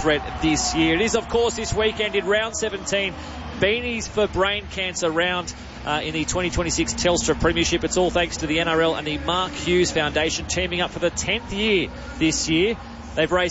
threat this year. It is, of course, this weekend in round 17, Beanies for Brain Cancer round in the 2026 Telstra Premiership. It's all thanks to the NRL and the Mark Hughes Foundation teaming up for the 10th year this year. They've raised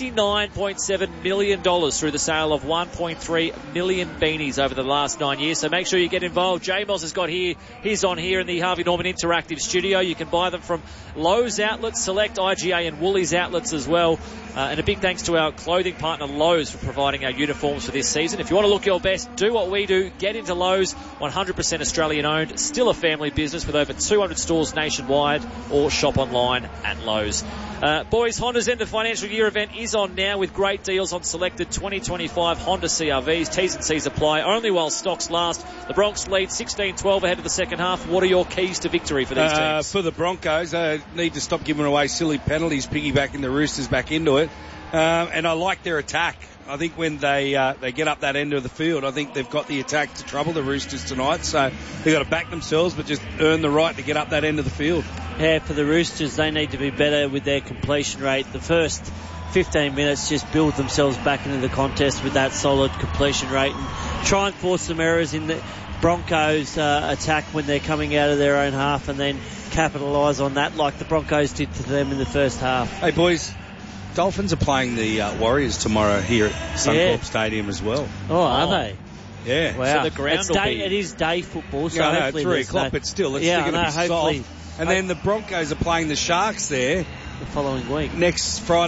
$29.7 million through the sale of 1.3 million beanies over the last 9 years. So make sure you get involved. J-Moz has got his on here in the Harvey Norman Interactive Studio. You can buy them from Lowe's outlets, select IGA and Woolies outlets as well. And a big thanks to our clothing partner Lowe's for providing our uniforms for this season. If you want to look your best, do what we do. Get into Lowe's, 100% Australian owned, still a family business with over 200 stores nationwide, or shop online at Lowe's. Boys, Honda's end of financial year event is on now with great deals on selected 2025 Honda CRVs. T's and C's apply only while stocks last. The Bronx lead 16-12 ahead of the second half. What are your keys to victory for these teams? For the Broncos, they need to stop giving away silly penalties, piggybacking the Roosters back into it. And I like their attack. I think when they get up that end of the field, I think they've got the attack to trouble the Roosters tonight. So they've got to back themselves, but just earn the right to get up that end of the field. Yeah, for the Roosters, they need to be better with their completion rate. The first 15 minutes, just build themselves back into the contest with that solid completion rate and try and force some errors in the Broncos' attack when they're coming out of their own half, and then capitalise on that like the Broncos did to them in the first half. Hey, boys. Dolphins are playing the Warriors tomorrow here at Suncorp Stadium as well. Oh, are they? Yeah. Wow. So the ground it is day football, so yeah, hopefully 3 o'clock, but still, it's still going to be soft. And then the Broncos are playing the Sharks there the following week. next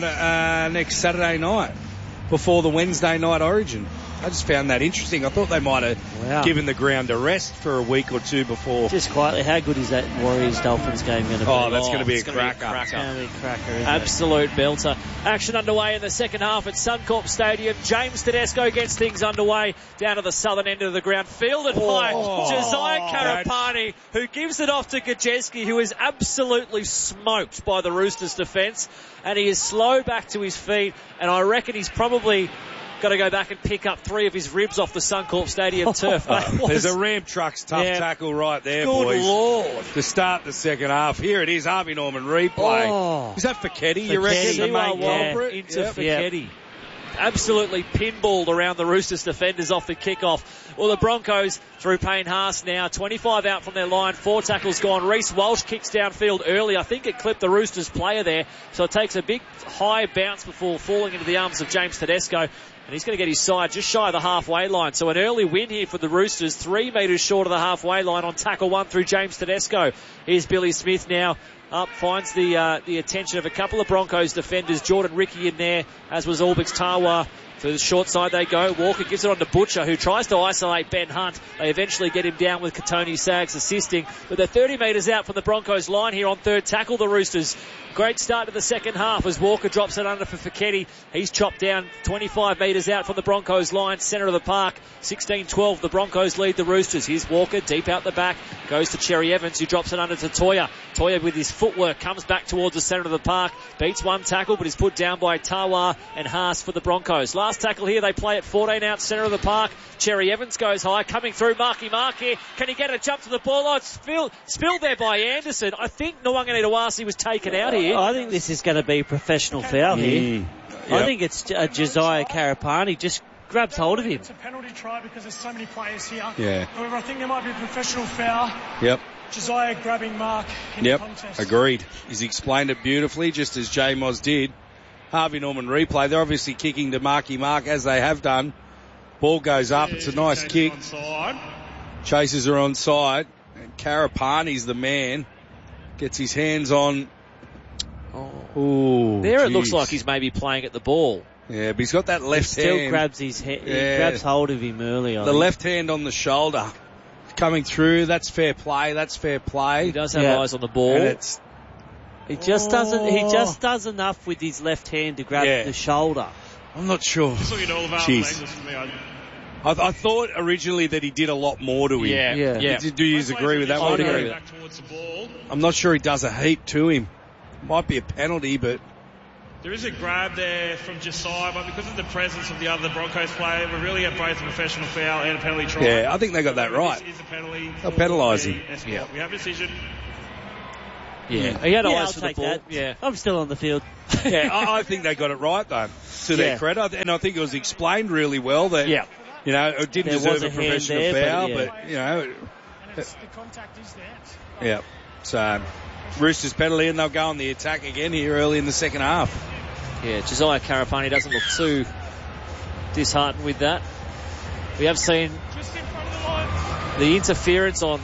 Saturday night before the Wednesday night Origin. I just found that interesting. I thought they might have given the ground a rest for a week or two before. Just quietly, how good is that Warriors-Dolphins game going to be? Oh, that's going to be a cracker. It's going to be a cracker, isn't Absolute belter. Action underway in the second half at Suncorp Stadium. James Tedesco gets things underway down to the southern end of the ground. Fielded by Josiah Karapani, who gives it off to Gajeski, who is absolutely smoked by the Roosters defence. And he is slow back to his feet. And I reckon he's probably got to go back and pick up 3 of his ribs off the Suncorp Stadium turf. There's a Ram Trucks tough tackle right there, boys. Good Lord. To start the second half. Here it is, Harvey Norman replay. Is that Fekete, you reckon? The main culprit? Into Fekete. Absolutely pinballed around the Roosters defenders off the kickoff. Well, the Broncos through Payne Haas now. 25 out from their line. 4 tackles gone. Reece Walsh kicks downfield early. I think it clipped the Roosters player there. So it takes a big high bounce before falling into the arms of James Tedesco. And he's going to get his side just shy of the halfway line. So an early win here for the Roosters, 3 metres short of the halfway line on tackle 1 through James Tedesco. Here's Billy Smith now up, finds the attention of a couple of Broncos defenders. Jordan Ricky in there, as was Albix Tawa. To the short side they go. Walker gives it on to Butcher, who tries to isolate Ben Hunt. They eventually get him down with Katoni Sags assisting. But they're 30 metres out from the Broncos line here on third tackle, the Roosters. Great start to the second half as Walker drops it under for Fekete. He's chopped down 25 metres out from the Broncos line, centre of the park. 16-12, the Broncos lead the Roosters. Here's Walker, deep out the back. Goes to Cherry Evans, who drops it under to Toya. Toya with his footwork comes back towards the centre of the park. Beats one tackle, but is put down by Tawa and Haas for the Broncos. Last tackle here, they play at 14 out, centre of the park. Cherry Evans goes high, coming through Marky Mark here. Can he get a jump to the ball? Oh, it's spilled there by Anderson. I think Nwanga was taken out here. I think this is going to be a professional foul here. Yep. I think it's Josiah Karapani just grabs hold of him. It's a penalty try because there's so many players here. Yeah. However, I think there might be a professional foul. Yep. Josiah grabbing Mark in the contest. Agreed. He's explained it beautifully, just as J-Moz did. Harvey Norman replay. They're obviously kicking to Marky Mark, as they have done. Ball goes up. It's a nice kick. Chasers are on side. And Karapani's the man. Gets his hands on. Oh, there it looks like he's maybe playing at the ball. Yeah, but he's got that left hand. Still grabs his head. He grabs hold of him early. The left hand on the shoulder coming through. That's fair play. That's fair play. He does have eyes on the ball. And he just doesn't. He just does enough with his left hand to grab the shoulder. I'm not sure. Just looking at all of our angles for me. I thought originally that he did a lot more to him. Yeah. Do you agree with that? I would agree with back towards the ball. I'm not sure he does a heap to him. Might be a penalty, but there is a grab there from Josiah, but because of the presence of the other Broncos player, we really have both a professional foul and a penalty try. Yeah, I think they got that right. This is a penalty. They'll penalise him. We have a decision. Yeah, he had eyes I'll for the take ball. that. Yeah. I'm still on the field. Yeah, I think they got it right, though, to their credit. And I think it was explained really well that, it didn't deserve a professional foul, but, The contact is there. Yeah. So, Roosters penalty, and they'll go on the attack again here early in the second half. Yeah, Josiah Karapani doesn't look too disheartened with that. We have seen Just in front of the line. the interference on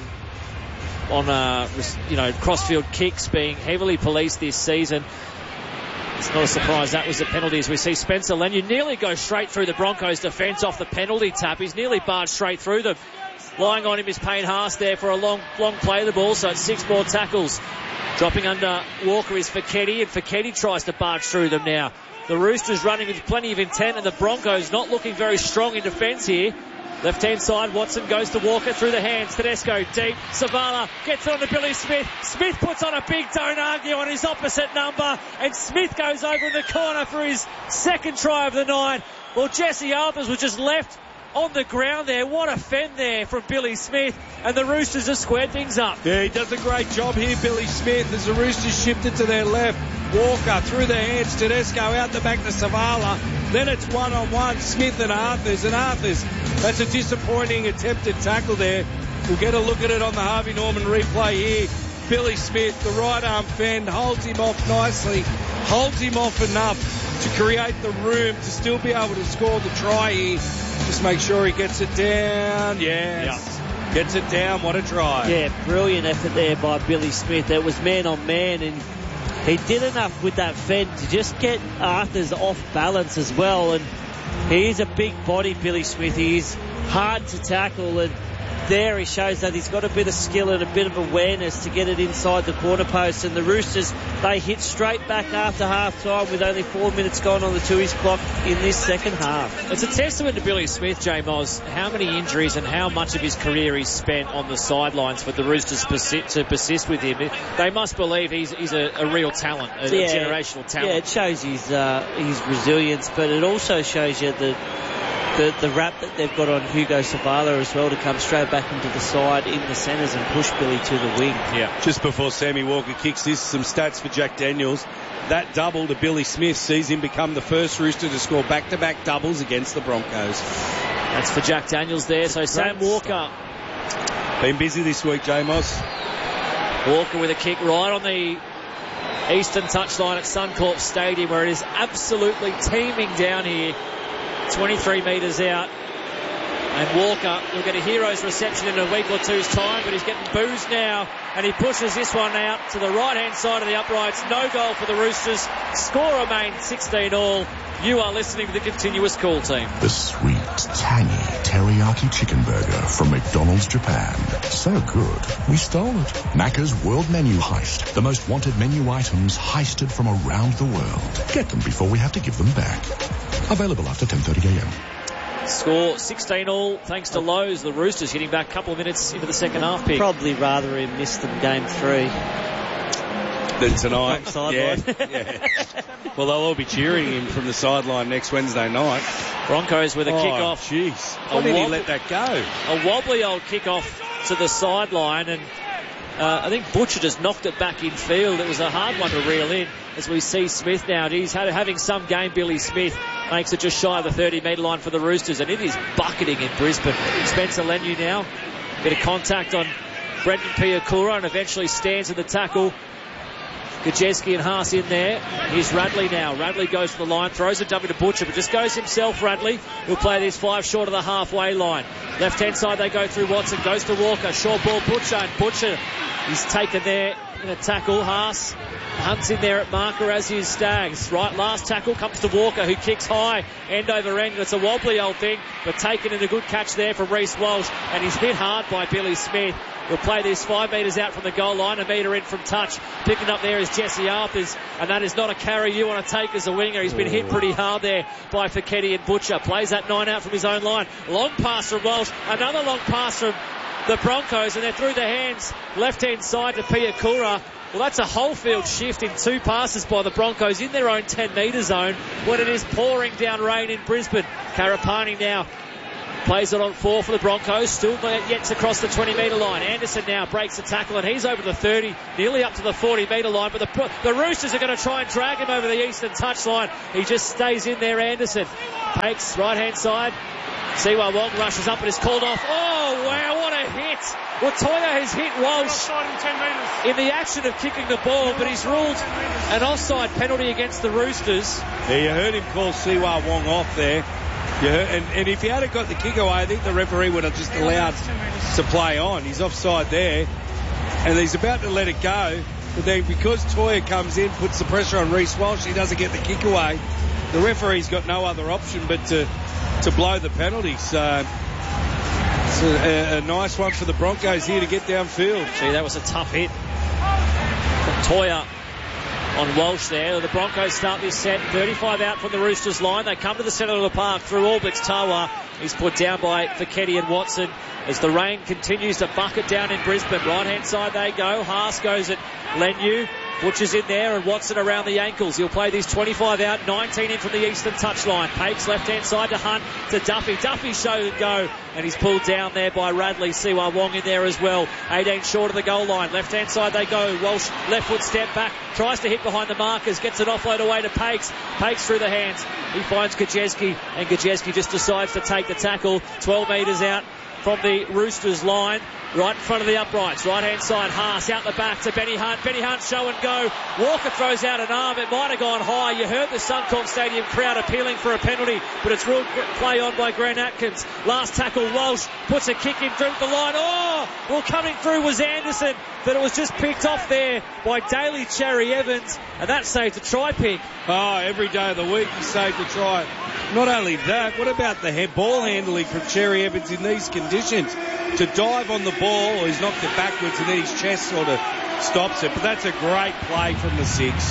cross-field kicks being heavily policed this season. It's not a surprise that was a penalty, as we see Spencer Leniu nearly go straight through the Broncos defence off the penalty tap. He's nearly barged straight through them. Lying on him is Payne Haas there for a long play of the ball, so it's 6 more tackles. Dropping under Walker is Feketi, and Feketi tries to barge through them now. The Roosters running with plenty of intent, and the Broncos not looking very strong in defence here. Left-hand side, Watson goes to Walker through the hands. Tedesco deep. Savala gets it on to Billy Smith. Smith puts on a big don't argue on his opposite number, and Smith goes over in the corner for his second try of the night. Well, Jesse Arthurs was just left on the ground there. What a fend there from Billy Smith, and the Roosters have squared things up. Yeah, he does a great job here, Billy Smith, as the Roosters shifted to their left. Walker through the hands, Tedesco out the back to Savala. Then it's one-on-one, Smith and Arthurs. That's a disappointing attempted tackle there. We'll get a look at it on the Harvey Norman replay here. Billy Smith, the right arm fend, holds him off nicely, holds him off enough to create the room to still be able to score the try here. Just make sure he gets it down. Yes. Yep. Gets it down. What a try. Yeah, brilliant effort there by Billy Smith. It was man on man, and he did enough with that fend to just get Arthurs off balance as well. And he is a big body, Billy Smith. He is hard to tackle, and there he shows that he's got a bit of skill and a bit of awareness to get it inside the corner post. And the Roosters, they hit straight back after half time with only 4 minutes gone on the Tooheys clock in this second half. It's a testament to Billy Smith, J. Moz, how many injuries and how much of his career he's spent on the sidelines for the Roosters to persist with him. They must believe he's a real talent, a generational talent. Yeah, it shows his resilience, but it also shows you the wrap that they've got on Hugo Savala as well to come straight back into the side in the centres and push Billy to the wing. Yeah. Just before Sammy Walker kicks this, some stats for Jack Daniels. That double to Billy Smith sees him become the first Rooster to score back-to-back doubles against the Broncos. That's for Jack Daniels there. So Sam Walker. Been busy this week, J-Moss. Walker with a kick right on the eastern touchline at Suncorp Stadium, where it is absolutely teeming down here. 23 metres out, and Walker will get a hero's reception in a week or two's time, but he's getting boozed now, and he pushes this one out to the right hand side of the uprights. No goal for the Roosters. Score remains 16-all. You are listening to the Continuous Call team. The sweet, tangy teriyaki chicken burger from McDonald's Japan. So good, we stole it. Macca's World Menu Heist. The most wanted menu items heisted from around the world. Get them before we have to give them back. Available after 10:30 a.m. Score 16-all thanks to Lowe's. The Roosters getting back a couple of minutes into the second half pick. Probably rather he missed them game 3. Than tonight. Yeah. Well, they'll all be cheering him from the sideline next Wednesday night. Broncos with a kick-off. Jeez. Why did he let that go? A wobbly old kick-off to the sideline, and I think Butcher just knocked it back in field. It was a hard one to reel in, as we see Smith now. He's having some game. Billy Smith makes it just shy of the 30-metre line for the Roosters, and it is bucketing in Brisbane. Spencer Leniu now. Bit of contact on Brendan Piakura, and eventually stands in the tackle. Gajeski and Haas in there. Here's Radley now. Radley goes to the line, throws it double to Butcher, but just goes himself, Radley. He'll play this 5 short of the halfway line. Left-hand side, they go through Watson. Goes to Walker. Short ball, Butcher. And Butcher is taken there in a tackle. Haas hunts in there at marker, as is Staggs. Right, last tackle comes to Walker, who kicks high, end over end. It's a wobbly old thing, but taken in a good catch there from Reece Walsh, and he's hit hard by Billy Smith. We'll play this 5 metres out from the goal line, a metre in from touch. Picking up there is Jesse Arthurs, and that is not a carry you want to take as a winger. He's been hit pretty hard there by Feketi and Butcher. Plays that 9 out from his own line. Long pass from Walsh, another long pass from the Broncos, and they're through the hands. Left-hand side to Piakura. Well, that's a whole field shift in 2 passes by the Broncos in their own 10-metre zone when it is pouring down rain in Brisbane. Karapani now Plays it on 4 for the Broncos. Still yet to cross the 20-metre line. Anderson now breaks the tackle and he's over the 30, nearly up to the 40-metre line. But the Roosters are going to try and drag him over the eastern touchline. He just stays in there, Anderson. Pakes, right-hand side. Siwa Wong rushes up and is called off. Oh, wow, what a hit. Latoya has hit Walsh in the action of kicking the ball, but he's ruled an offside penalty against the Roosters. Yeah, you heard him call Siwa Wong off there. And if he hadn't got the kick away, I think the referee would have just allowed to play on. He's offside there, and he's about to let it go. But then because Toya comes in, puts the pressure on Reece Walsh, he doesn't get the kick away. The referee's got no other option but to blow the penalty. So it's a nice one for the Broncos here to get downfield. Gee, that was a tough hit from Toya on Walsh there. The Broncos start this set 35 out from the Roosters line. They come to the centre of the park through Albrecht Tawa. He's put down by Feketi and Watson as the rain continues to bucket down in Brisbane. Right hand side they go. Haas goes at Leniu. Butcher's in there and Watson around the ankles. He'll play these 25 out, 19 in from the eastern touchline. Pakes left hand side to Hunt, to Duffy. Duffy show and go, and he's pulled down there by Radley. Siwa Wong in there as well. 18 short of the goal line. Left hand side they go. Walsh left foot step back, tries to hit behind the markers, gets an offload away to Pakes. Pakes through the hands. He finds Gajewski, and Gajewski just decides to take the tackle. 12 metres out from the Roosters line, right in front of the uprights. Right hand side, Haas out the back to Benny Hunt. Benny Hunt show and go. Walker throws out an arm. It might have gone high. You heard the Suncorp Stadium crowd appealing for a penalty, but it's ruled play on by Grant Atkins. Last tackle, Walsh puts a kick in through the line. Oh, well, coming through was Anderson, but it was just picked off there by Daly Cherry Evans, and that saved a try pick. Oh, every day of the week he saved a try. Not only that, what about the ball handling from Cherry Evans in these conditions? To dive on the ball, or he's knocked it backwards and then his chest sort of stops it. But that's a great play from the 6.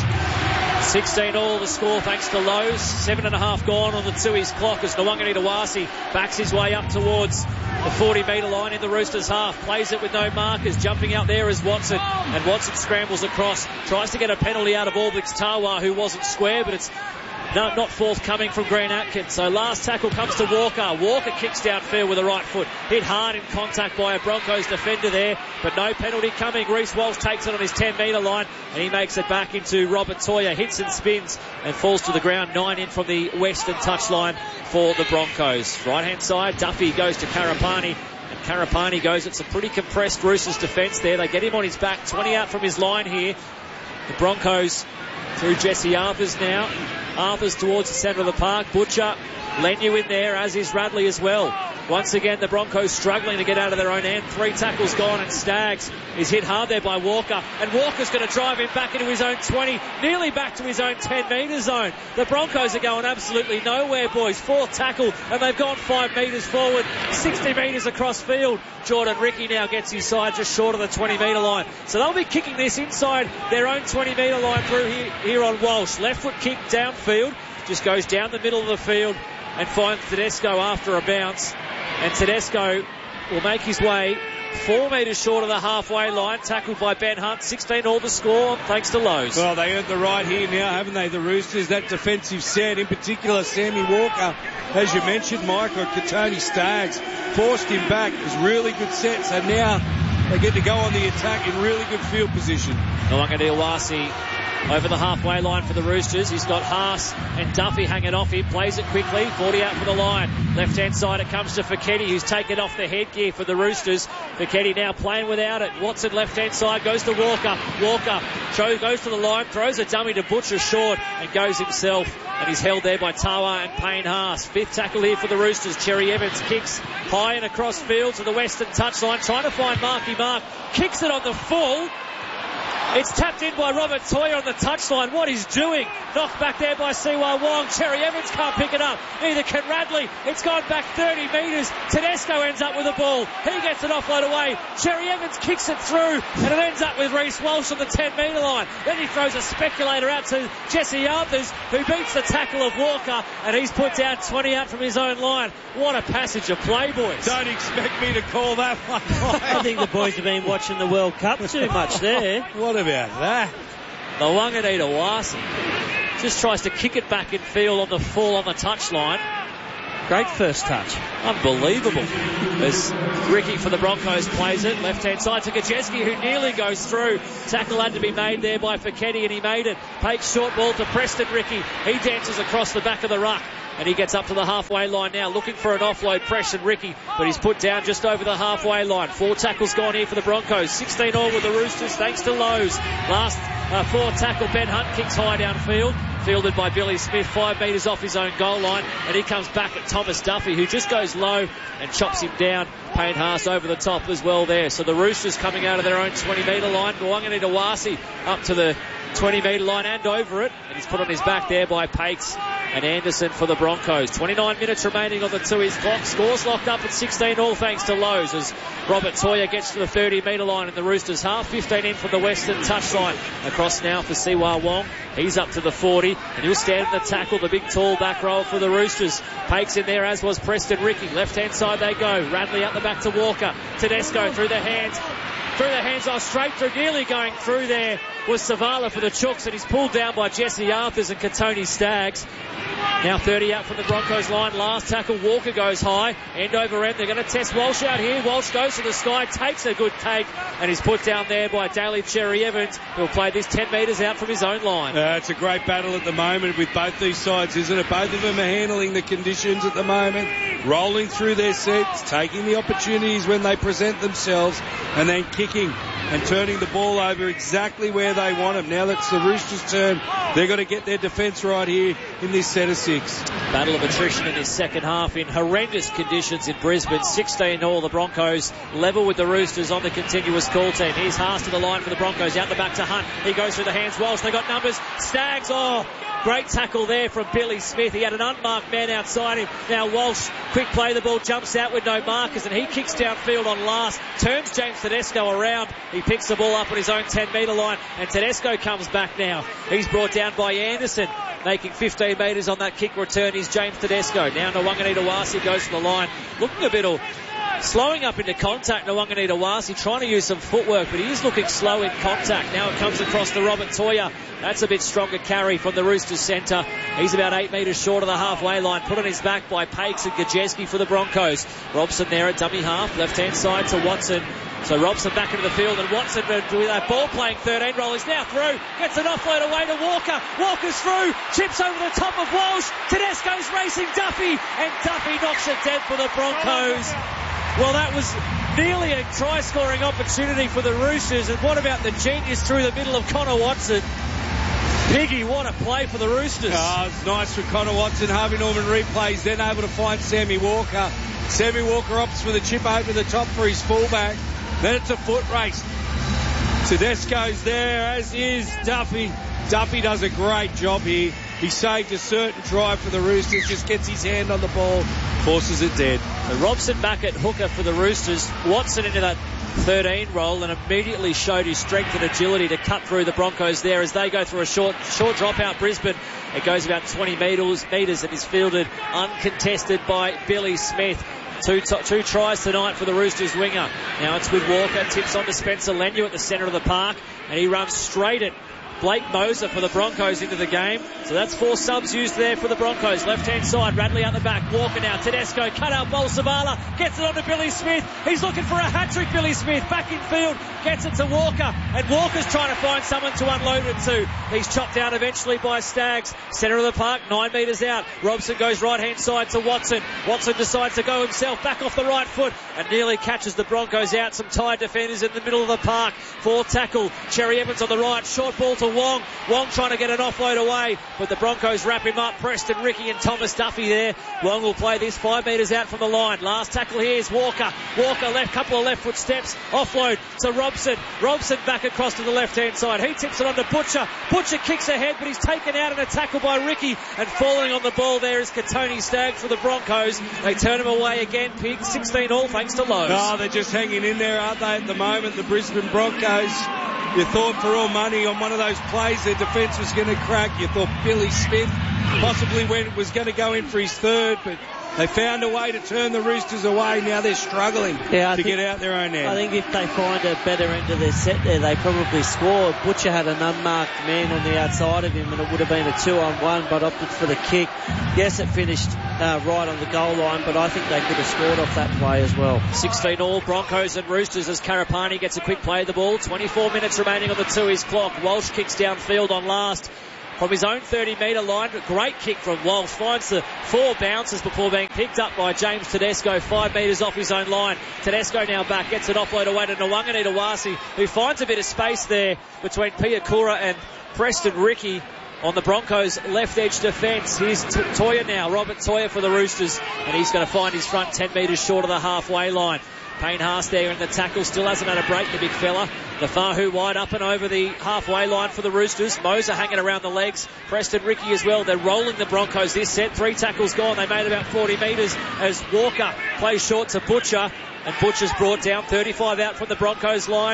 16 all the score thanks to Lowe's. 7.5 gone on the Tui's clock as Nwangani Dawasi backs his way up towards the 40-metre line in the Roosters half. Plays it with no markers. Jumping out there is Watson. And Watson scrambles across. Tries to get a penalty out of Albrecht Tawa, who wasn't square, but it's not forthcoming from Grant Atkins. So last tackle comes to Walker. Walker kicks downfield with the right foot. Hit hard in contact by a Broncos defender there, but no penalty coming. Reece Walsh takes it on his 10-metre line, and he makes it back into Robert Toya. Hits and spins and falls to the ground. 9 in from the western touchline for the Broncos. Right-hand side, Duffy goes to Karapani. And Karapani goes at some pretty compressed Roosters defence there. They get him on his back. 20 out from his line here. The Broncos through Jesse Arthurs now. Arthurs towards the centre of the park. Butcher, Leniu in there, as is Radley as well. Once again, the Broncos struggling to get out of their own end. 3 tackles gone, and Staggs is hit hard there by Walker. And Walker's going to drive him back into his own 20, nearly back to his own 10-metre zone. The Broncos are going absolutely nowhere, boys. 4th tackle, and they've gone 5 metres forward, 60 metres across field. Jordan Ricky now gets his side just short of the 20-metre line. So they'll be kicking this inside their own 20-metre line through here on Walsh. Left foot kick downfield, just goes down the middle of the field and finds Tedesco after a bounce. And Tedesco will make his way 4 metres short of the halfway line, tackled by Ben Hunt. 16 all the score, thanks to Lowe's. Well, they earned the right here now, haven't they, the Roosters? That defensive set, in particular Sammy Walker, as you mentioned, Michael, Katoni Staggs forced him back. It was really good set, so now they get to go on the attack in really good field position. Nwangani Dawasi over the halfway line for the Roosters. He's got Haas and Duffy hanging off him. Plays it quickly. 40 out for the line. Left-hand side it comes to Feketi, who's taken off the headgear for the Roosters. Feketi now playing without it. Watson left-hand side goes to Walker. Walker goes to the line, throws a dummy to Butcher short and goes himself. And he's held there by Tawa and Payne Haas. 5th tackle here for the Roosters. Cherry Evans kicks high and across field to the western touchline, trying to find Marky Mark. Kicks it on the full. It's tapped in by Robert Toya on the touchline. What he's doing. Knocked back there by Siwa Wong. Cherry Evans can't pick it up. Neither can Radley. It's gone back 30 metres. Tedesco ends up with the ball. He gets an offload away. Cherry Evans kicks it through, and it ends up with Reece Walsh on the 10-metre line. Then he throws a speculator out to Jesse Arthurs, who beats the tackle of Walker, and he's put down 20 out from his own line. What a passage of play, boys. Don't expect me to call that one. I think the boys have been watching the World Cup too much there. What about that? Nwangani Dawasi just tries to kick it back in field on the full on the touchline. Great first touch. Unbelievable. As Ricky for the Broncos plays it, left-hand side to Gajeski, who nearly goes through. Tackle had to be made there by Fiketti, and he made it. Pakes short ball to Preston Ricky. He dances across the back of the ruck, and he gets up to the halfway line now, looking for an offload. Preston Ricky, but he's put down just over the halfway line. 4 tackles gone here for the Broncos. 16 all with the Roosters, thanks to Lowe's. Last 4 tackle, Ben Hunt kicks high downfield. Fielded by Billy Smith, 5 metres off his own goal line, and he comes back at Thomas Duffy, who just goes low and chops him down. Payne Haas over the top as well there. So the Roosters coming out of their own 20-metre line. Wanganitawasi up to the 20-metre line and over it, and he's put on his back there by Pakes and Anderson for the Broncos. 29 minutes remaining on the 2-inch clock. Scores locked up at 16 all thanks to Lowe's as Robert Toya gets to the 30-metre line in the Roosters half. 15 in from the western touchline. Across now for Siwa Wong. He's up to the 40 and he'll stand in the tackle, the big tall back row for the Roosters. Pakes in there as was Preston Ricky. Left-hand side they go. Radley up the back to Walker. Tedesco through the hands. Straight through, nearly going through there was Savala for the Chooks, and he's pulled down by Jesse Arthurs and Katoni Staggs. Now 30 out from the Broncos line. Last tackle, Walker goes high. End over end. They're going to test Walsh out here. Walsh goes to the sky, takes a good take, and he's put down there by Daly Cherry Evans, who'll play this 10 metres out from his own line. It's a great battle at the moment with both these sides, isn't it? Both of them are handling the conditions at the moment, rolling through their sets, taking the opportunities when they present themselves, and then kicking and turning the ball over exactly where they want them. Now that's the Roosters' turn. They've got to get their defence right here in this set of 6. Battle of attrition in his second half in horrendous conditions in Brisbane. 16 all. The Broncos level with the Roosters on the continuous call team. Here's Haas to the line for the Broncos. Out the back to Hunt. He goes through the hands. Walsh, they got numbers. Staggs. Oh, great tackle there from Billy Smith. He had an unmarked man outside him. Now Walsh, quick play. The ball jumps out with no markers, and he kicks downfield on last. Turns James Tedesco around. He picks the ball up on his own 10-metre line, and Tedesco comes back now. He's brought down by Anderson. Making 15 metres on that kick return is James Tedesco. Now Wanganitawasi goes to the line. Looking a bit slowing up into contact. Wanganitawasi trying to use some footwork, but he is looking slow in contact. Now it comes across to Robert Toya. That's a bit stronger carry from the Roosters centre. He's about 8 metres short of the halfway line. Put on his back by Pakes and Gajeski for the Broncos. Robson there at dummy half. Left-hand side to Watson. So Robson back into the field, and Watson with that ball playing 13 roll is now through. Gets an offload away to Walker. Walker's through. Chips over the top of Walsh. Tedesco's racing Duffy, and Duffy knocks it dead for the Broncos. Well, that was nearly a try-scoring opportunity for the Roosters. And what about the genius through the middle of Connor Watson? Piggy, what a play for the Roosters. Oh, it's nice for Connor Watson. Harvey Norman replays, then able to find Sammy Walker. Sammy Walker opts for the chip over the top for his fullback. Then it's a foot race. Tedesco's there, as is Duffy. Duffy does a great job here. He saved a certain try for the Roosters, just gets his hand on the ball, forces it dead. So Robson back at hooker for the Roosters. Watson into that 13 roll and immediately showed his strength and agility to cut through the Broncos there as they go through a short dropout. Brisbane, it goes about 20 metres and is fielded uncontested by Billy Smith. Two tries tonight for the Roosters winger. Now it's with Walker, tips on to Spencer Leniu at the centre of the park, and he runs straight at Blake Moser for the Broncos into the game. So that's 4 subs used there for the Broncos. Left-hand side, Radley out the back. Walker now, Tedesco, cut out ball, Savala, gets it on to Billy Smith. He's looking for a hat-trick, Billy Smith. Back in field, gets it to Walker. And Walker's trying to find someone to unload it to. He's chopped down eventually by Staggs. Centre of the park, 9 metres out. Robson goes right-hand side to Watson. Watson decides to go himself, back off the right foot, and nearly catches the Broncos out. Some tied defenders in the middle of the park. 4 tackle, Cherry Evans on the right. Short ball to Wong. Wong trying to get an offload away, but the Broncos wrap him up. Preston Ricky and Thomas Duffy there. Wong will play this 5 metres out from the line. Last tackle here is Walker. Walker left, couple of left foot steps. Offload to Robson. Robson back across to the left-hand side. He tips it on to Butcher. Butcher kicks ahead, but he's taken out in a tackle by Ricky. And falling on the ball there is Katoni Staggs for the Broncos. They turn him away again. Pigs 16 all thanks to Lowe's. Oh, they're just hanging in there, aren't they, at the moment, the Brisbane Broncos. You thought for all money on one of those plays their defence was going to crack. You thought Billy Smith possibly was going to go in for his third, but They found a way to turn the Roosters away. Now they're struggling to get out their own end. I think if they find a better end of their set there, they probably score. Butcher had an unmarked man on the outside of him, and it would have been a 2-on-1, but opted for the kick. Yes, it finished right on the goal line, but I think they could have scored off that play as well. 16 all, Broncos and Roosters as Karapani gets a quick play of the ball. 24 minutes remaining on the 2-ish clock. Walsh kicks downfield on last from his own 30-metre line. Great kick from Walsh. Finds the 4 bounces before being picked up by James Tedesco, 5 metres off his own line. Tedesco now back, gets it offload away to Nwangani Tawasi, who finds a bit of space there between Piakura and Preston Ricky on the Broncos' left edge defence. Here's Toya now, Robert Toya for the Roosters, and he's going to find his front 10 metres short of the halfway line. Payne Haas there in the tackle, still hasn't had a break, the big fella. Nafahu wide up and over the halfway line for the Roosters. Moser hanging around the legs. Preston Ricky as well. They're rolling the Broncos this set. 3 tackles gone. They made about 40 metres as Walker plays short to Butcher. And Butcher's brought down. 35 out from the Broncos line.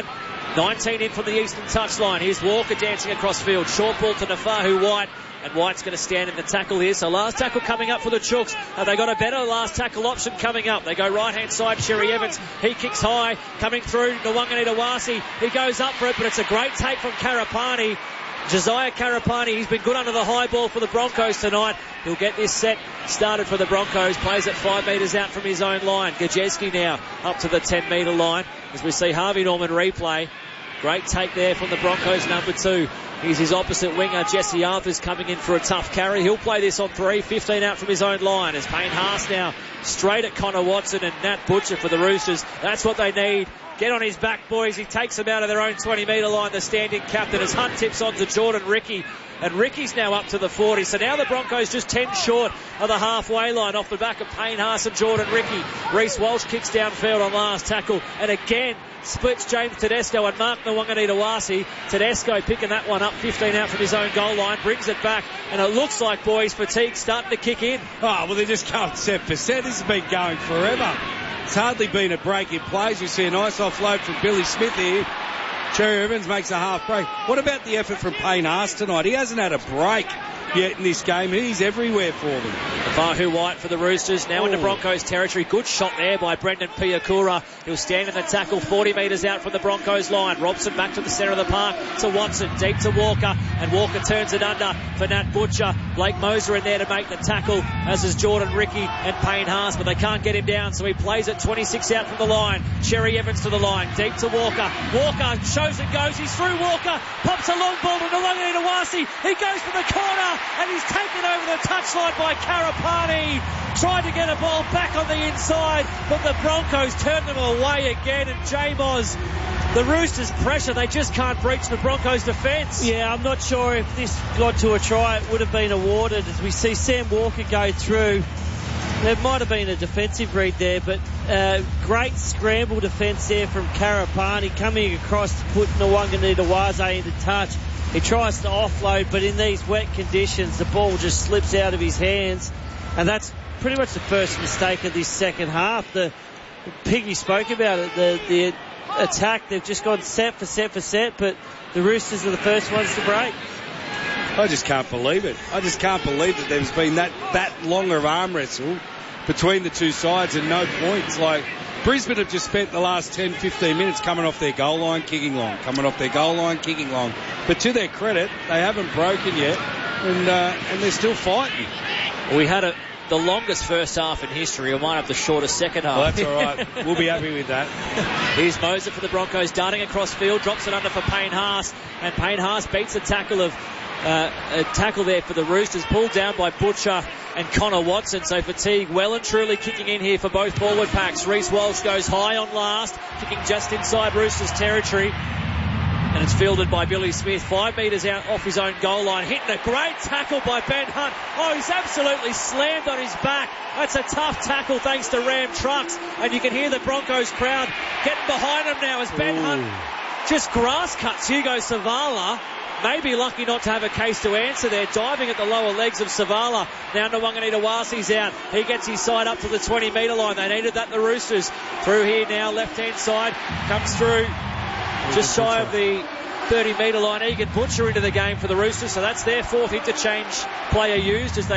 19 in from the eastern touchline. Here's Walker dancing across field. Short ball to Nafahu White. And White's going to stand in the tackle here. So last tackle coming up for the Chooks. They got a better last tackle option coming up. They go right-hand side, Cherry Evans. He kicks high, coming through Nwangani Tawasi. He goes up for it, but it's a great take from Karapani. Josiah Karapani, he's been good under the high ball for the Broncos tonight. He'll get this set started for the Broncos. Plays it 5 metres out from his own line. Gajeski now up to the 10-metre line as we see Harvey Norman replay. Great take there from the Broncos, number 2. Here's his opposite winger, Jesse Arthurs, coming in for a tough carry. He'll play this on 3, 15 out from his own line. As Payne Haas now straight at Connor Watson and Nat Butcher for the Roosters. That's what they need. Get on his back, boys. He takes them out of their own 20-metre line, the standing captain, as Hunt tips on to Jordan Ricky. And Ricky's now up to the 40. So now the Broncos just 10 short of the halfway line off the back of Payne Haas and Jordan Ricky. Reece Walsh kicks downfield on last tackle. And again, splits James Tedesco and Mark Nwangani Tawasi. Tedesco picking that one up 15 out from his own goal line. Brings it back. And it looks like, boys, fatigue's starting to kick in. Oh, well, they're just going set for set. This has been going forever. It's hardly been a break in plays. We see a nice offload from Billy Smith here. Cherry Evans makes a half break. What about the effort from Payne Haas tonight? He hasn't had a break yet in this game. He's everywhere for them. Fahu White for the Roosters, now into Broncos territory. Good shot there by Brendan Piakura. He'll stand in the tackle 40 metres out from the Broncos line. Robson back to the centre of the park to Watson, deep to Walker, and Walker turns it under for Nat Butcher. Blake Moser in there to make the tackle, as is Jordan Ricky and Payne Haas, but they can't get him down, so he plays it 26 out from the line. Cherry Evans to the line, deep to Walker. Walker shows and goes, he's through Walker, pops a long ball to Nwangani Tawasi. He goes for the corner, and he's taken over the touchline by Karapani. Tried to get a ball back on the inside, but the Broncos turned them away again, and J-Moz, the Roosters pressure, they just can't breach the Broncos defence. Yeah, I'm not sure if this got to a try, it would have been awarded, as we see Sam Walker go through. There might have been a defensive read there, but great scramble defence there from Karapani, coming across to put Nwangani Tawasi into touch. He tries to offload, but in these wet conditions, the ball just slips out of his hands. And that's pretty much the first mistake of this second half. The Piggy spoke about it, the attack, they've just gone set for set, but the Roosters are the first ones to break. I just can't believe it. I just can't believe that there's been that long of arm wrestle between the two sides and no points. Like, Brisbane have just spent the last 10, 15 minutes coming off their goal line, kicking long, coming off their goal line, kicking long. But to their credit, they haven't broken yet, and they're still fighting. We had the longest first half in history. We might have the shortest second half. Well, that's all right. We'll be happy with that. Here's Moser for the Broncos, darting across field, drops it under for Payne Haas, and Payne Haas beats a tackle there for the Roosters, pulled down by Butcher and Connor Watson. So fatigue well and truly kicking in here for both forward packs. Reece Walsh goes high on last, kicking just inside Roosters territory. And it's fielded by Billy Smith, 5 metres out off his own goal line. Hitting a great tackle by Ben Hunt. Oh, he's absolutely slammed on his back. That's a tough tackle thanks to Ram Trucks. And you can hear the Broncos crowd getting behind him now as Ben Hunt just grass cuts Hugo Savala. Maybe lucky not to have a case to answer there. Diving at the lower legs of Savala. Now Nwangani Tawasi's out. He gets his side up to the 20-metre line. They needed that, the Roosters. Through here now, left-hand side. Comes through just shy of the 30-metre line. Egan Butcher into the game for the Roosters. So that's their fourth interchange player used as they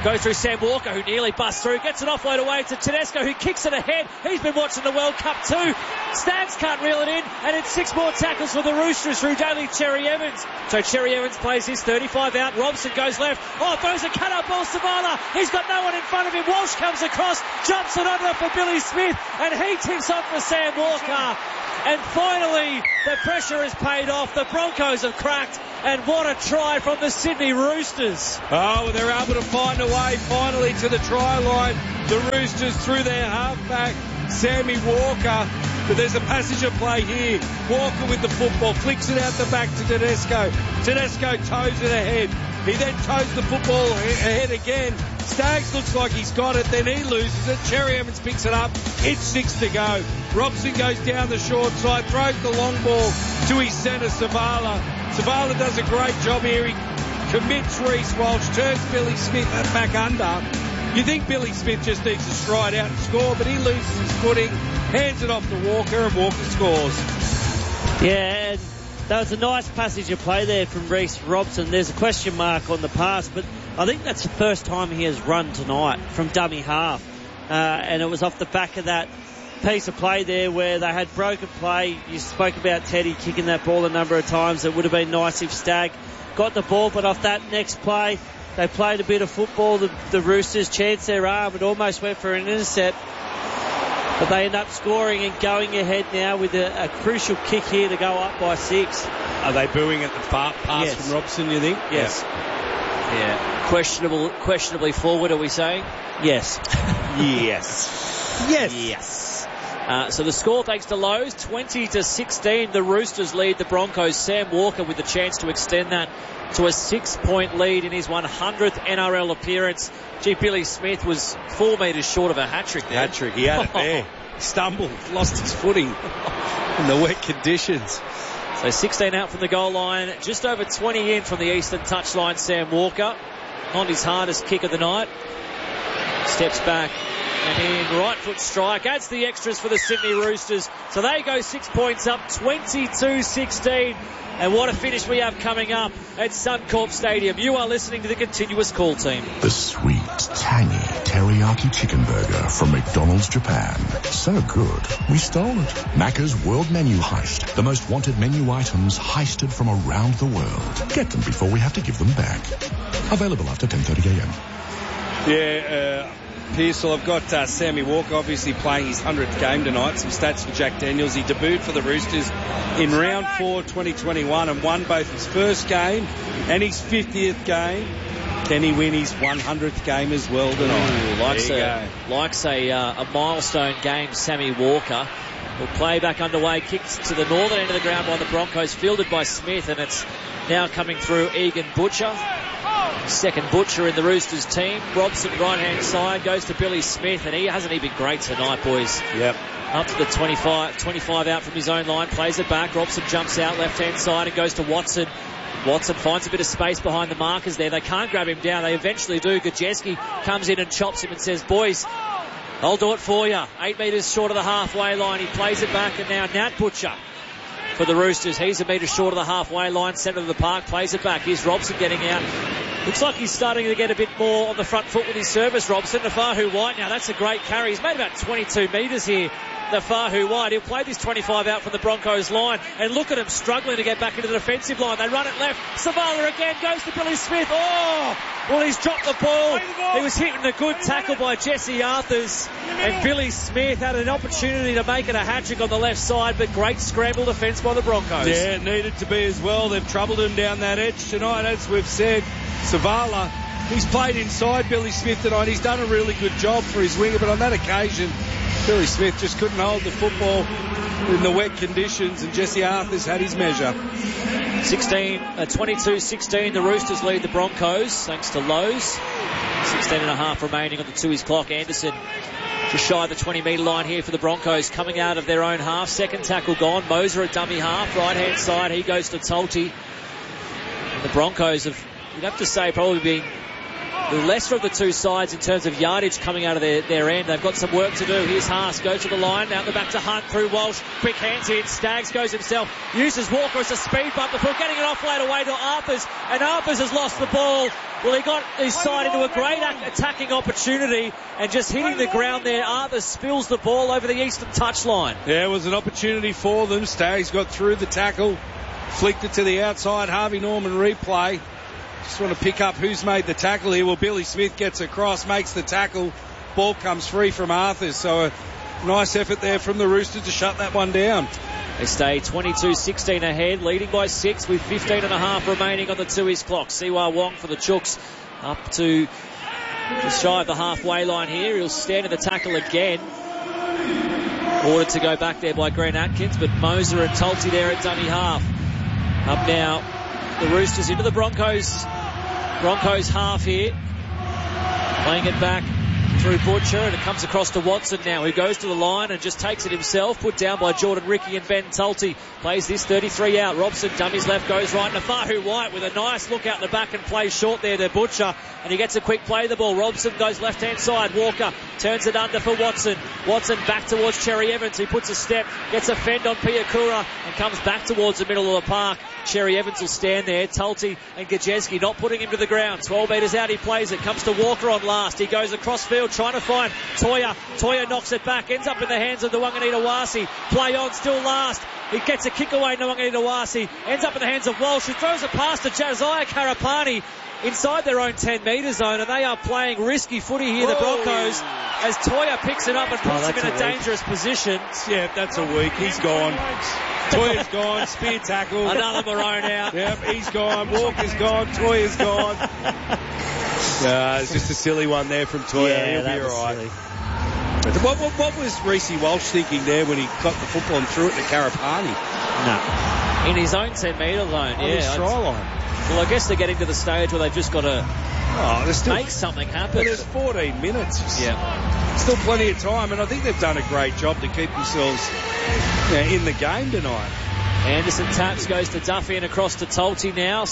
Go through Sam Walker, who nearly busts through. Gets it offload away to Tedesco, who kicks it ahead. He's been watching the World Cup too. Staggs can't reel it in. And it's 6 more tackles for the Roosters through Daly Cherry Evans. So Cherry Evans plays his 35 out. Robson goes left. Oh, throws a cut-up ball. Savala. He's got no one in front of him. Walsh comes across. Jumps it under for Billy Smith. And he tips on for Sam Walker. And finally, the pressure has paid off. The Broncos have cracked. And what a try from the Sydney Roosters. Oh, they're able to find a way finally to the try line. The Roosters through their halfback, Sammy Walker. But there's a passage of play here. Walker with the football, flicks it out the back to Tedesco. Tedesco toes it ahead. He then toes the football ahead again. Staggs looks like he's got it, then he loses it. Cherry Evans picks it up. It's 6 to go. Robson goes down the short side, throws the long ball to his centre, Savala. Savala does a great job here. He commits Reece Walsh, turns Billy Smith back under. You think Billy Smith just needs to stride out and score, but he loses his footing, hands it off to Walker, and Walker scores. Yeah, and that was a nice passage of play there from Reece Robson. There's a question mark on the pass, but I think that's the first time he has run tonight from dummy half. And it was off the back of that piece of play there where they had broken play. You spoke about Teddy kicking that ball a number of times. It would have been nice if Stagg got the ball, but off that next play, they played a bit of football. The Roosters chanced their arm and almost went for an intercept. But they end up scoring and going ahead now with a crucial kick here to go up by 6. Are they booing at the pass from Robson, you think? Yes. Yeah. Questionably forward, are we saying? Yes. Yes. So the score, thanks to Lowe's, 20-16. The Roosters lead the Broncos. Sam Walker with the chance to extend that to a 6-point lead in his 100th NRL appearance. Gee, Billy Smith was 4 metres short of a hat-trick there. Hat-trick, he had it there. Stumbled, lost his footing in the wet conditions. So 16 out from the goal line, just over 20 in from the eastern touchline, Sam Walker. On his hardest kick of the night. Steps back and in, right foot strike, adds the extras for the Sydney Roosters. So they go 6 points up, 22-16. And what a finish we have coming up at Suncorp Stadium. You are listening to the Continuous Call Team. The sweet, tangy teriyaki chicken burger from McDonald's Japan. So good, we stole it. Macca's World Menu Heist. The most wanted menu items heisted from around the world. Get them before we have to give them back. Available after 10:30 a.m. Yeah, Pearsall, I've got Sammy Walker obviously playing his 100th game tonight. Some stats for Jack Daniels. He debuted for the Roosters in round 4 2021 and won both his first game and his 50th game. Can he win his 100th game as well tonight? Likes a milestone game, Sammy Walker. Will play back underway, kicks to the northern end of the ground by the Broncos, fielded by Smith, and it's now coming through Egan Butcher. Second Butcher in the Roosters team. Robson right-hand side goes to Billy Smith, and he hasn't even been great tonight, boys. Yep. Up to the 25 out from his own line, plays it back. Robson jumps out left-hand side and goes to Watson. Watson finds a bit of space behind the markers there. They can't grab him down. They eventually do. Gajewski comes in and chops him and says, boys, I'll do it for you. 8 metres short of the halfway line. He plays it back, and now Nat Butcher for the Roosters. He's a metre short of the halfway line, centre of the park, plays it back. Here's Robson getting out. Looks like he's starting to get a bit more on the front foot with his service, Robson. Nafahu White now, that's a great carry. He's made about 22 metres here, Nafahu White. He'll play this 25 out from the Broncos line. And look at him struggling to get back into the defensive line. They run it left. Savala again goes to Billy Smith. Oh! Well, he's dropped the ball. He was hitting a good tackle by Jesse Arthurs. And Billy Smith had an opportunity to make it a hat-trick on the left side, but great scramble defence by the Broncos. Yeah, it needed to be as well. They've troubled him down that edge tonight, as we've said. Savala, he's played inside Billy Smith tonight. He's done a really good job for his winger, but on that occasion, Billy Smith just couldn't hold the football in the wet conditions, and Jesse Arthurs had his measure. 22-16, the Roosters lead the Broncos, thanks to Lowe's. 16 and a half remaining on the 2's clock. Anderson just shy of the 20-metre line here for the Broncos, coming out of their own half. Second tackle gone. Moser at dummy half, right-hand side. He goes to Tulty. And the Broncos have, you'd have to say, probably been the lesser of the two sides in terms of yardage coming out of their end. They've got some work to do. Here's Haas, goes to the line, out the back to Hunt, through Walsh, quick hands in, Staggs goes himself, uses Walker as a speed bump before getting it off laid away to Arthurs, and Arthurs has lost the ball. Well, he got his side into a great attacking opportunity and just hitting the ground there. Arthurs spills the ball over the eastern touchline. Yeah, it was an opportunity for them. Staggs got through the tackle, flicked it to the outside. Harvey Norman replay. Just want to pick up who's made the tackle here. Well, Billy Smith gets across, makes the tackle. Ball comes free from Arthurs. So a nice effort there from the Roosters to shut that one down. They stay 22-16 ahead, leading by 6 with 15.5 remaining on the 2-ish clock. Siwa Wong for the Chooks up to just shy of the halfway line here. He'll stand in the tackle again. Ordered to go back there by Grant Atkins, but Moser and Tulty there at dummy half. Up now, the Roosters into the Broncos half here. Playing it back through Butcher, and it comes across to Watson now, who goes to the line and just takes it himself, put down by Jordan Ricky and Ben Tulty. Plays this 33 out. Robson dummies left, goes right. Nafahu White with a nice look out the back and plays short there to Butcher, and he gets a quick play the ball. Robson goes left hand side. Walker turns it under for Watson. Watson back towards Cherry Evans, who puts a step, gets a fend on Piakura and comes back towards the middle of the park. Cherry Evans will stand there. Tulty and Gajeski not putting him to the ground. 12 metres out, he plays it. Comes to Walker on last. He goes across field trying to find Toya. Toya knocks it back. Ends up in the hands of the Wanganita-Wasi. Play on, still last. He gets a kick away to Wanganita-Wasi. Ends up in the hands of Walsh, who throws a pass to Josiah Karapani inside their own 10-metre zone, and they are playing risky footy here, the Broncos, as Toya picks it up and puts him in a dangerous position. Yeah, that's a week. He's gone. Toya's gone. Spear tackle. Another Maroon out. Yep, he's gone. Walker's gone. Toya's gone. It's just a silly one there from Toya. Yeah, he'll be all right. What was Reece Walsh thinking there when he got the football and threw it to Karapani? No. In his own 10-metre zone, On his try line. Well, I guess they're getting to the stage where they've just got to still, make something happen. But there's 14 minutes. Yeah. Still plenty of time, and I think they've done a great job to keep themselves in the game tonight. Anderson taps, goes to Duffy and across to Tulty now.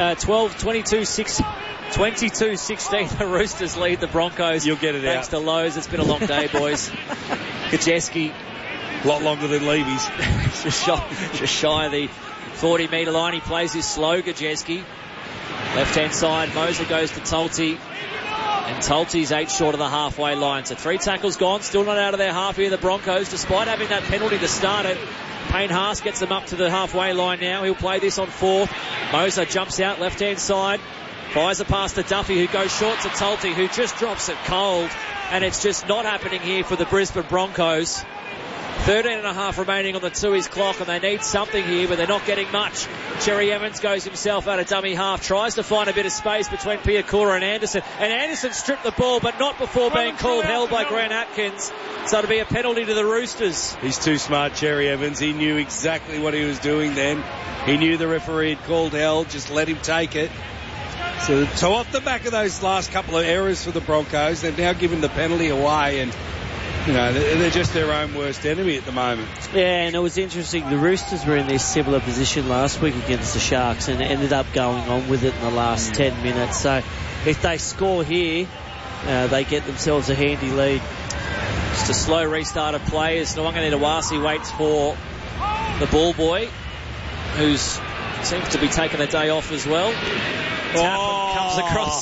22-16. The Roosters lead the Broncos. You'll get it thanks out. to Lowe's. It's been a long day, boys. Gajeski. A lot longer than Levy's. just shy of the 40-metre line. He plays his slow, Gajeski. Left-hand side, Moser goes to Tulty. And Tulty's 8 short of the halfway line. So 3 tackles gone, still not out of their half here, the Broncos, despite having that penalty to start it. Payne Haas gets them up to the halfway line now. He'll play this on 4th. Moser jumps out left-hand side. Fires a pass to Duffy, who goes short to Tulty, who just drops it cold. And it's just not happening here for the Brisbane Broncos. 13.5 remaining on the 2-ish clock, and they need something here, but they're not getting much. Cherry Evans goes himself out of dummy half, tries to find a bit of space between Piakura and Anderson. And Anderson stripped the ball, but not before being called held by Grant Atkins. So it'll be a penalty to the Roosters. He's too smart, Cherry Evans. He knew exactly what he was doing then. He knew the referee had called held, just let him take it. So off the back of those last couple of errors for the Broncos, they've now given the penalty away, and they're just their own worst enemy at the moment. Yeah, and it was interesting. The Roosters were in this similar position last week against the Sharks and ended up going on with it in the last 10 minutes. So if they score here, they get themselves a handy lead. Just a slow restart of play as Wanganita-Wasi waits for the ball boy, who seems to be taking a day off as well. Comes across.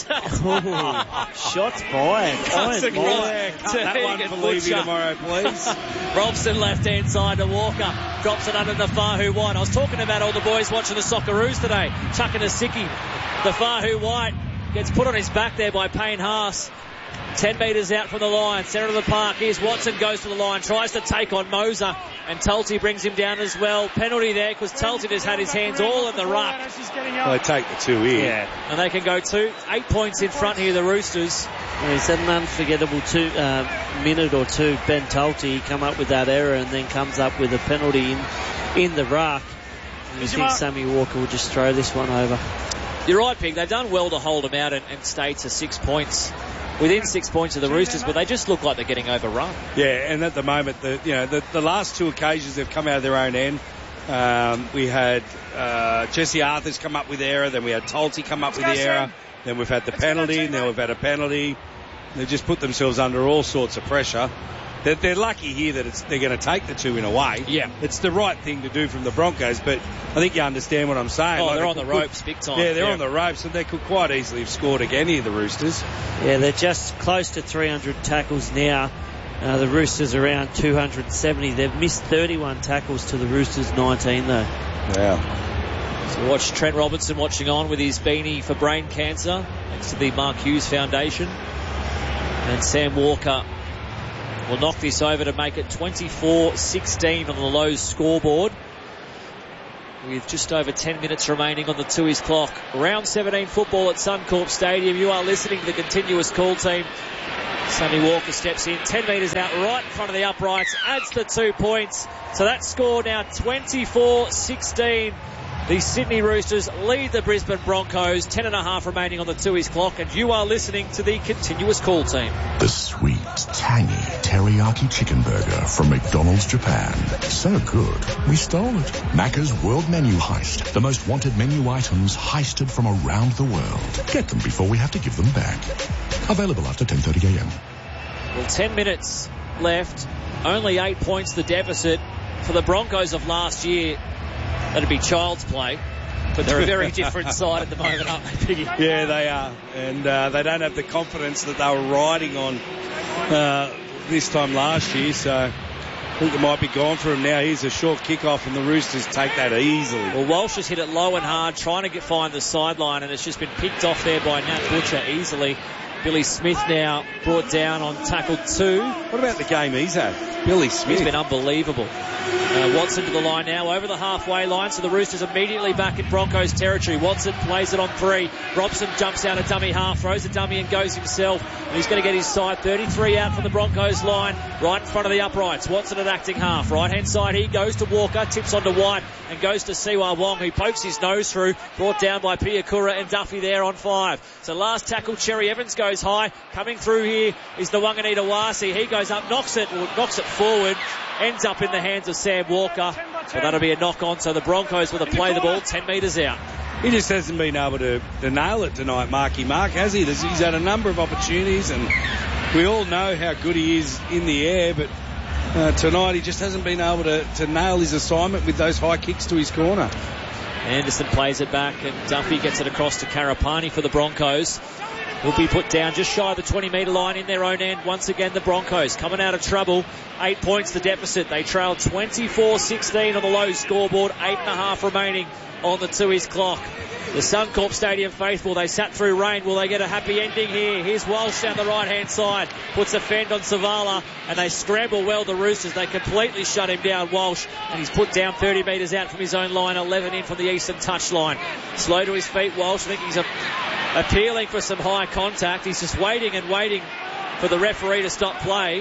Shots fired. Comes across. That one for Levy tomorrow, please. Robson left-hand side to Walker. Drops it under the Fahu White. I was talking about all the boys watching the Socceroos today. Chucking a sickie. The Fahu White gets put on his back there by Payne Haas. 10 metres out from the line, centre of the park. Here's Watson, goes to the line, tries to take on Moser, and Tulty brings him down as well. Penalty there because Tulty has had his hands all in the ruck. Well, they take the 2 in. Yeah. And they can go 8 points in front here, the Roosters. It's an unforgettable minute or two. Ben Tulty come up with that error and then comes up with a penalty in the ruck. I think Sammy Walker will just throw this one over. You're right, Pig. They've done well to hold them out and stay to 6 points. Within 6 points of the Roosters, but they just look like they're getting overrun. Yeah, and at the moment, the last 2 occasions they've come out of their own end. We had Jesse Arthurs come up with error, then we had Tulty come up with the error. Then we've had the penalty. Now we've had a penalty. They've just put themselves under all sorts of pressure. They're lucky here that they're going to take the 2 in a way. Yeah. It's the right thing to do from the Broncos, but I think you understand what I'm saying. Oh, they're on the ropes big time. Yeah, they're on the ropes, and they could quite easily have scored again here, the Roosters. Yeah, they're just close to 300 tackles now. The Roosters around 270. They've missed 31 tackles to the Roosters 19 though. Yeah. So watch Trent Robinson watching on with his beanie for brain cancer next to the Mark Hughes Foundation. And Sam Walker will knock this over to make it 24-16 on the Lowe's scoreboard. With just over 10 minutes remaining on the Tooheys clock. Round 17 football at Suncorp Stadium. You are listening to the continuous call team. Sonny Walker steps in 10 metres out right in front of the uprights. Adds the 2 points. So that score now 24-16. The Sydney Roosters lead the Brisbane Broncos. 10.5 remaining on the Tooheys clock, and you are listening to the continuous call team. The sweet, tangy teriyaki chicken burger from McDonald's Japan. So good, we stole it. Macca's World Menu Heist. The most wanted menu items heisted from around the world. Get them before we have to give them back. Available after 10:30 a.m. Well, 10 minutes left. Only 8 points the deficit for the Broncos of last year. That'd be child's play, but they're a very different side at the moment, aren't they, Piggy? Yeah, they are, and they don't have the confidence that they were riding on this time last year, so I think it might be gone for them now. Here's a short kick-off, and the Roosters take that easily. Well, Walsh has hit it low and hard, trying to find the sideline, and it's just been picked off there by Nat Butcher easily. Billy Smith now brought down on tackle 2. What about the game he's had? Billy Smith. He's been unbelievable. Watson to the line now, over the halfway line, so the Roosters immediately back in Broncos territory. Watson plays it on 3. Robson jumps out a dummy half, throws a dummy and goes himself. And he's going to get his side. 33 out from the Broncos line, right in front of the uprights. Watson at acting half. Right-hand side, he goes to Walker, tips onto White, and goes to Siwa Wong, who pokes his nose through, brought down by Piakura and Duffy there on 5. So last tackle, Cherry Evans goes high. Coming through here is the Wanganita Wasi. He goes up, knocks it forward. Ends up in the hands of Sam Walker. So that'll be a knock on. So the Broncos will play the ball 10 metres out. He just hasn't been able to nail it tonight, Marky Mark, has he? He's had a number of opportunities, and we all know how good he is in the air, but tonight he just hasn't been able to nail his assignment with those high kicks to his corner. Anderson plays it back, and Duffy gets it across to Karapani for the Broncos. Will be put down just shy of the 20-metre line in their own end. Once again, the Broncos coming out of trouble. 8 points the deficit. They trail 24-16 on the low scoreboard. 8.5 remaining on the Tooheys clock. The Suncorp Stadium faithful, they sat through rain. Will they get a happy ending here? Here's Walsh down the right-hand side. Puts a fend on Savala, and they scramble well, the Roosters. They completely shut him down, Walsh, and he's put down 30 metres out from his own line, 11 in from the eastern touchline. Slow to his feet, Walsh. I think he's appealing for some high contact. He's just waiting and waiting for the referee to stop play.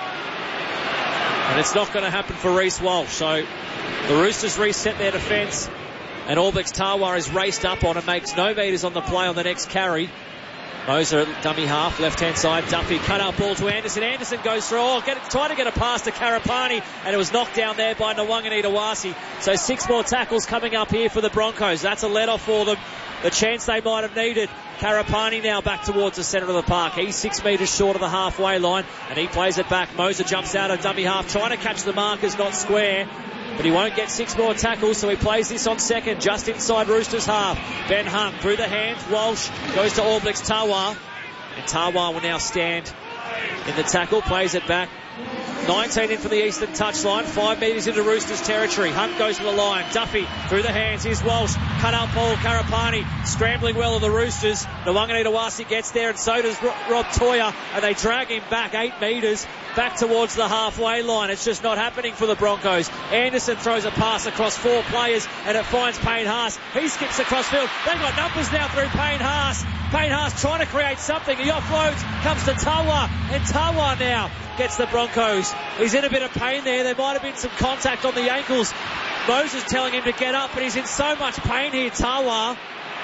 And it's not going to happen for Reece Walsh. So the Roosters reset their defence, and All Blacks Tawa is raced up on and makes no meters on the play on the next carry. Moser at dummy half, left-hand side. Duffy cut out ball to Anderson. Anderson goes through. Trying to get a pass to Karapani, and it was knocked down there by Nwanganita Wasi. So 6 more tackles coming up here for the Broncos. That's a let-off for them. The chance they might have needed. Karapani now back towards the centre of the park. He's 6 metres short of the halfway line, and he plays it back. Moser jumps out of dummy half, trying to catch the markers, not square. But he won't get 6 more tackles, so he plays this on second, just inside Roosters half. Ben Hunt through the hands. Walsh goes to All Blacks Tawa. And Tawa will now stand in the tackle, plays it back. 19 in for the eastern touchline, 5 metres into Roosters territory. Hunt goes to the line. Duffy through the hands. Here's Walsh. Cut out ball. Karapani scrambling well of the Roosters. The Wanganita Wasi gets there, and so does Rob Toya, and they drag him back 8 metres back towards the halfway line. It's just not happening for the Broncos. Anderson throws a pass across 4 players, and it finds Payne Haas. He skips across field. They've got numbers now through Payne Haas. Payne Haas trying to create something. He offloads, comes to Tawa, and Tawa now gets the Broncos. He's in a bit of pain there. There might have been some contact on the ankles. Moses telling him to get up, but he's in so much pain here, Tawa.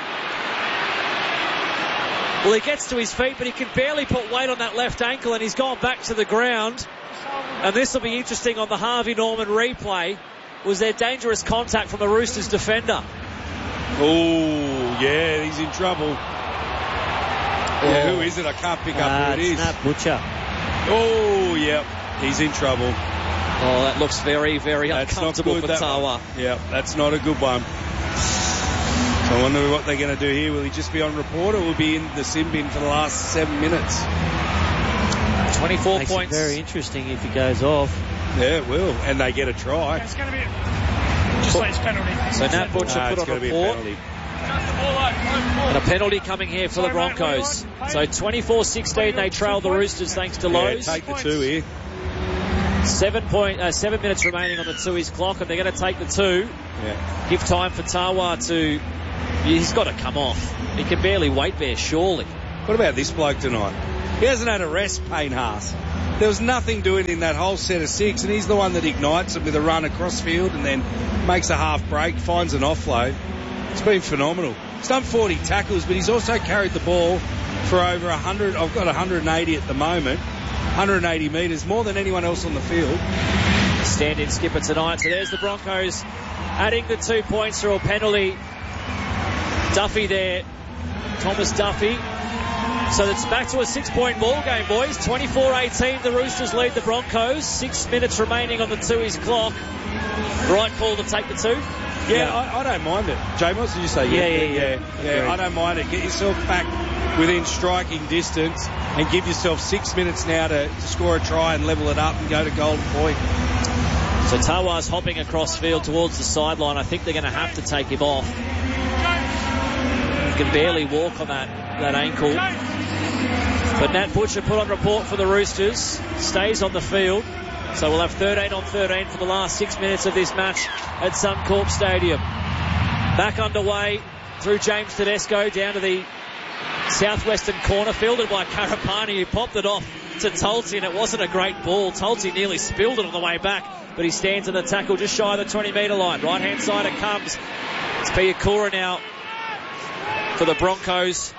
Well, he gets to his feet, but he can barely put weight on that left ankle, and he's gone back to the ground. And this will be interesting on the Harvey Norman replay. Was there dangerous contact from the Roosters defender? Oh, yeah, he's in trouble. Yeah, who is it? I can't pick up who it is. Nat Butcher. Oh, yep. He's in trouble. Oh, that looks very, very uncomfortable for Tawa. Yeah, that's not a good one. So I wonder what they're going to do here. Will he just be on report or will he be in the sin bin for the last 7 minutes? 24 Makes points. it very interesting if he goes off. Yeah, it will. And they get a try. It's going to be just like his penalty. So Nat Butcher put on report. And a penalty coming here for the Broncos. So 24-16, they trail the Roosters thanks to Lowe's. Yeah, take the 2 here. 7 minutes remaining on the Tui's clock, and they're going to take the 2. Yeah. Give time for Tawa to... He's got to come off. He can barely wait there, surely. What about this bloke tonight? He hasn't had a rest, Payne Haas. There was nothing doing in that whole set of 6, and he's the one that ignites it with a run across field and then makes a half break, finds an offload. It's been phenomenal. He's done 40 tackles, but he's also carried the ball for over 100. I've got 180 at the moment. 180 metres, more than anyone else on the field. Stand-in skipper tonight. So there's the Broncos adding the 2 points through a penalty. Duffy there. Thomas Duffy. So it's back to a 6-point ball game, boys. 24-18, the Roosters lead the Broncos. 6 minutes remaining on the Tui's clock. Right call to take the 2. Yeah, I don't mind it. J-Moss, did you say? Yeah, I don't mind it. Get yourself back within striking distance and give yourself 6 minutes now to score a try and level it up and go to golden point. So Tawa's hopping across field towards the sideline. I think they're going to have to take him off. He can barely walk on that ankle. But Nat Butcher put on report for the Roosters. Stays on the field. So we'll have 13 on 13 for the last 6 minutes of this match at Suncorp Stadium. Back underway through James Tedesco down to the southwestern corner, fielded by Karapani, who popped it off to Tulsi, and it wasn't a great ball. Tulsi nearly spilled it on the way back, but he stands in the tackle just shy of the 20-metre line. Right-hand side it comes. It's Piakura now for the Broncos.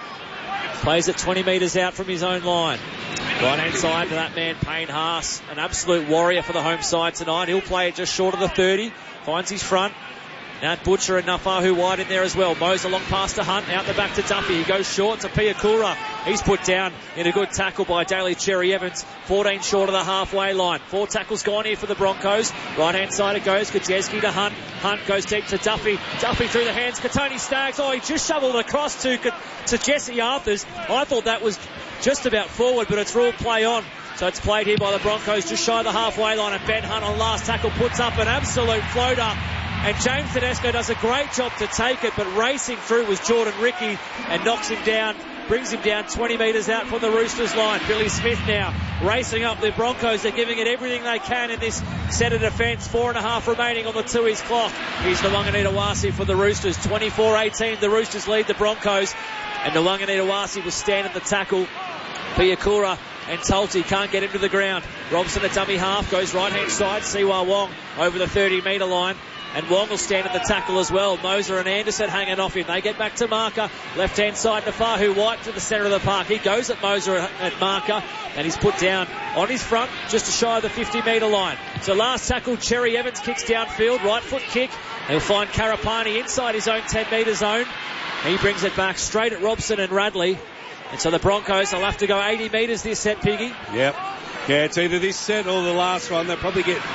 Plays it 20 metres out from his own line. Right-hand side to that man, Payne Haas, an absolute warrior for the home side tonight. He'll play it just short of the 30. Finds his front. Nat Butcher and Nafahu wide in there as well. Mows along past to Hunt, out the back to Duffy. He goes short to Piakura. He's put down in a good tackle by Daly Cherry Evans. 14 short of the halfway line. 4 tackles gone here for the Broncos. Right-hand side it goes. Kajeski to Hunt. Hunt goes deep to Duffy. Duffy through the hands. Katoni Staggs. Oh, he just shoveled it across to Jesse Arthurs. I thought that was just about forward, but it's ruled play on. So it's played here by the Broncos just shy of the halfway line, and Ben Hunt on last tackle puts up an absolute floater. And James Tedesco does a great job to take it, but racing through was Jordan Ricky and knocks him down, brings him down 20 metres out from the Roosters line. Billy Smith now racing up the Broncos. They're giving it everything they can in this set of defence. 4.5 remaining on the Tui's clock. Here's Nwanganitawasi for the Roosters. 24-18, the Roosters lead the Broncos. And Nwanganitawasi will stand at the tackle. Piakura and Tulsi can't get him to the ground. Robson, a dummy half, goes right-hand side. Siwa Wong over the 30-metre line. And Wong will stand at the tackle as well. Moser and Anderson hanging off him. They get back to Marker. Left-hand side, Nafahu White to the centre of the park. He goes at Moser at Marker, and he's put down on his front just shy of the 50-metre line. So last tackle, Cherry Evans kicks downfield. Right foot kick. He'll find Karapani inside his own 10-metre zone. He brings it back straight at Robson and Radley. And so the Broncos will have to go 80 metres this set, Piggy. Yep. Yeah, it's either this set or the last one. They'll probably get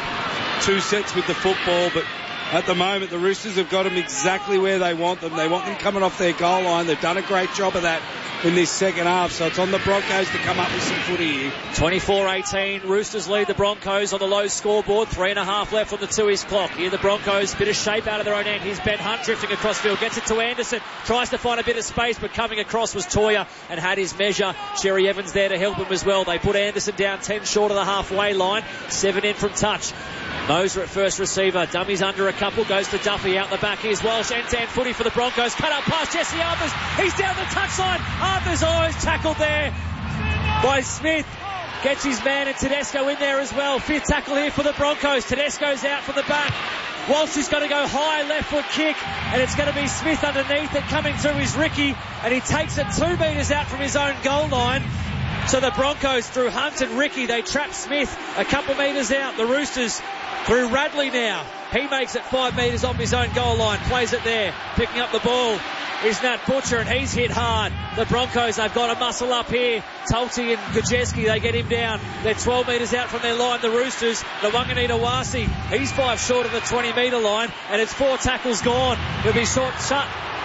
2 sets with the football, but at the moment, the Roosters have got them exactly where they want them. They want them coming off their goal line. They've done a great job of that in this second half, so it's on the Broncos to come up with some footy here. 24-18, Roosters lead the Broncos on the low scoreboard. 3.5 left on the Tui's clock. Here the Broncos, bit of shape out of their own end. Here's Ben Hunt drifting across field, gets it to Anderson, tries to find a bit of space, but coming across was Toya and had his measure. Cherry Evans there to help him as well. They put Anderson down 10 short of the halfway line, 7 in from touch. Moser at first receiver, dummies under a couple, goes to Duffy out the back. Here's Walsh, end-to-end footy for the Broncos, cut up past Jesse Arthurs, he's down the touchline. Arthurs always tackled there by Smith. Gets his man and Tedesco in there as well. 5th tackle here for the Broncos. Tedesco's out from the back. Walsh is going to go high, left foot kick, and it's going to be Smith underneath it. Coming through is Ricky, and he takes it 2 metres out from his own goal line. So the Broncos, through Hunt and Ricky, they trap Smith a couple metres out. The Roosters through Radley now. He makes it 5 metres off his own goal line. Plays it there. Picking up the ball is Nat Butcher, and he's hit hard. The Broncos, they've got to muscle up here. Tulti and Kajeski, they get him down. They're 12 metres out from their line, the Roosters. The Wanganita-Wasi, he's 5 short of the 20-metre line, and it's 4 tackles gone. He'll be short shut.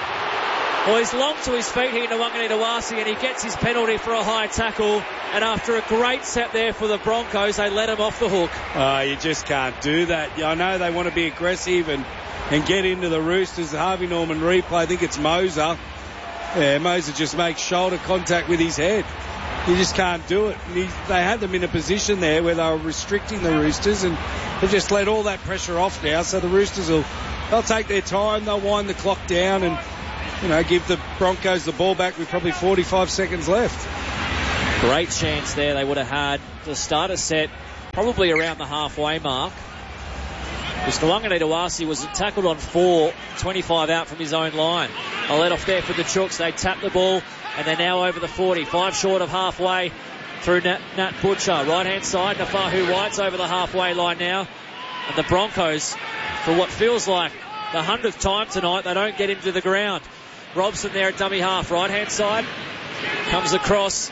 Well, he's long to his feet here, Wanganita-Wasi, and he gets his penalty for a high tackle. And after a great set there for the Broncos, they let him off the hook. You just can't do that. I know they want to be aggressive and get into the Roosters. The Harvey Norman replay, I think it's Moser. Yeah, Moser just makes shoulder contact with his head. You just can't do it. And they had them in a position there where they were restricting the Roosters, and they just let all that pressure off now. So the Roosters they'll take their time, they'll wind the clock down and, give the Broncos the ball back with probably 45 seconds left. Great chance there they would have had to start a set probably around the halfway mark. Because the Wanganita-Wasi was tackled on 4, 25 out from his own line. A let off there for the Chooks. They tap the ball, and they're now over the 40. 5 short of halfway through Nat Butcher. Right-hand side, Nafahu White's over the halfway line now. And the Broncos, for what feels like the 100th time tonight, they don't get him to the ground. Robson there at dummy half. Right-hand side, comes across.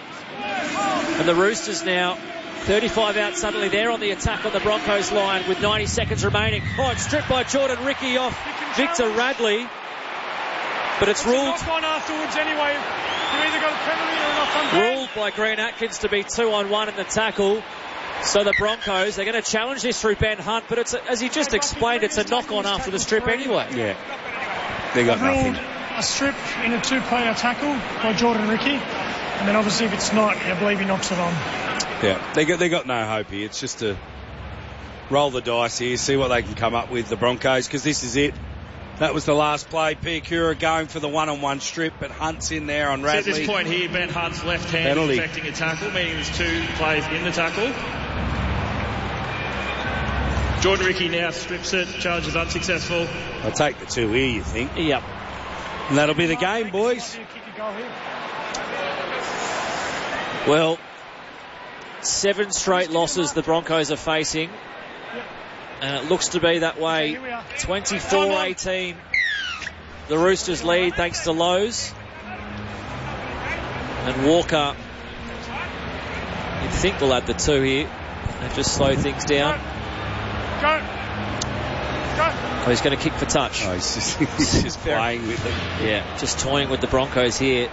And the Roosters now 35 out suddenly. They're on the attack on the Broncos line with 90 seconds remaining. Oh, it's stripped by Jordan Ricky off Victor Radley. But it's ruled on afterwards anyway. You either got a penalty or an off on ruled by Green Atkins to be 2-on-1 in the tackle. So the Broncos, they're going to challenge this through Ben Hunt, but it's as he just explained, it's a knock-on after the strip anyway. Yeah. They got nothing. A strip in a 2-player tackle by Jordan Ricky. And then obviously if it's not, I believe he knocks it on. Yeah, they got no hope here. It's just to roll the dice here, see what they can come up with, the Broncos, because this is it. That was the last play. Piakura going for the one-on-one strip, but Hunt's in there on Radley. So at this point here, Ben Hunt's left hand is affecting a tackle, meaning there's 2 plays in the tackle. Jordan Ricky now strips it, charge is unsuccessful. I'll take the 2 here, you think? Yep. And that'll be the game, boys. Well, 7 straight losses the Broncos are facing. And it looks to be that way. 24-18. The Roosters lead thanks to Lowe's. And Walker, you'd think will add the 2 here and just slow things down. Oh, he's going to kick for touch. Oh, he's just playing with them. Yeah, just toying with the Broncos here.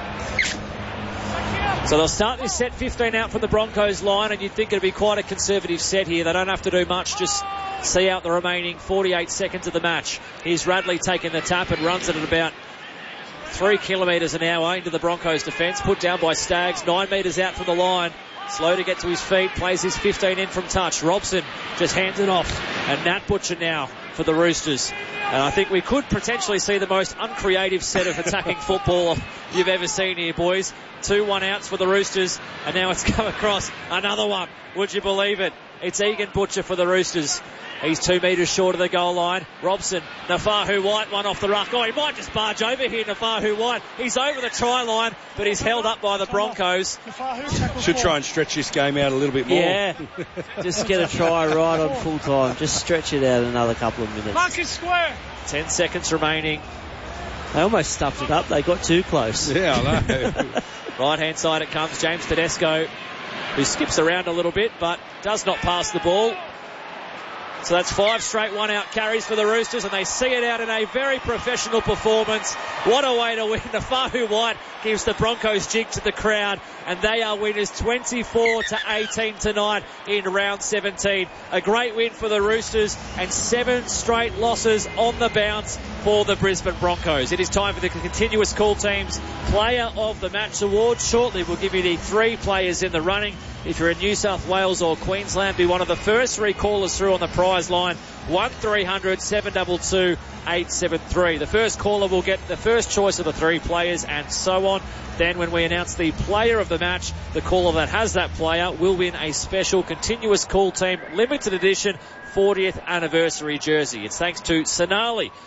So they'll start this set 15 out from the Broncos line, and you'd think it'd be quite a conservative set here. They don't have to do much, just see out the remaining 48 seconds of the match. Here's Radley taking the tap and runs it at about 3 kilometres an hour into the Broncos defence. Put down by Staggs, 9 metres out from the line. Slow to get to his feet, plays his 15 in from touch. Robson just hands it off. And Nat Butcher now for the Roosters. And I think we could potentially see the most uncreative set of attacking football you've ever seen here, boys. 2 1-outs for the Roosters, and now it's come across another one. Would you believe it? It's Egan Butcher for the Roosters. He's 2 metres short of the goal line. Robson, Nafahu White, one off the ruck. Oh, he might just barge over here, Nafahu White. He's over the try line, but he's held up by the Broncos. Should try and stretch this game out a little bit more. Yeah, just get a try right on full time. Just stretch it out another couple of minutes. Marcus Square. 10 seconds remaining. They almost stuffed it up. They got too close. Yeah, I know. Right-hand side it comes. James Tedesco, who skips around a little bit, but does not pass the ball. So that's 5 straight 1-out carries for the Roosters, and they see it out in a very professional performance. What a way to win. Nafahu White gives the Broncos jig to the crowd, and they are winners 24-18 tonight in round 17. A great win for the Roosters, and 7 straight losses on the bounce for the Brisbane Broncos. It is time for the continuous call team's Player of the Match award. Shortly we'll give you the 3 players in the running. If you're in New South Wales or Queensland, be one of the first 3 callers through on the prize line. 1300 722 873. The first caller will get the first choice of the 3 players, and so on. Then when we announce the player of the match, the caller that has that player will win a special continuous call team limited edition 40th anniversary jersey. It's thanks to Sonali. Sonali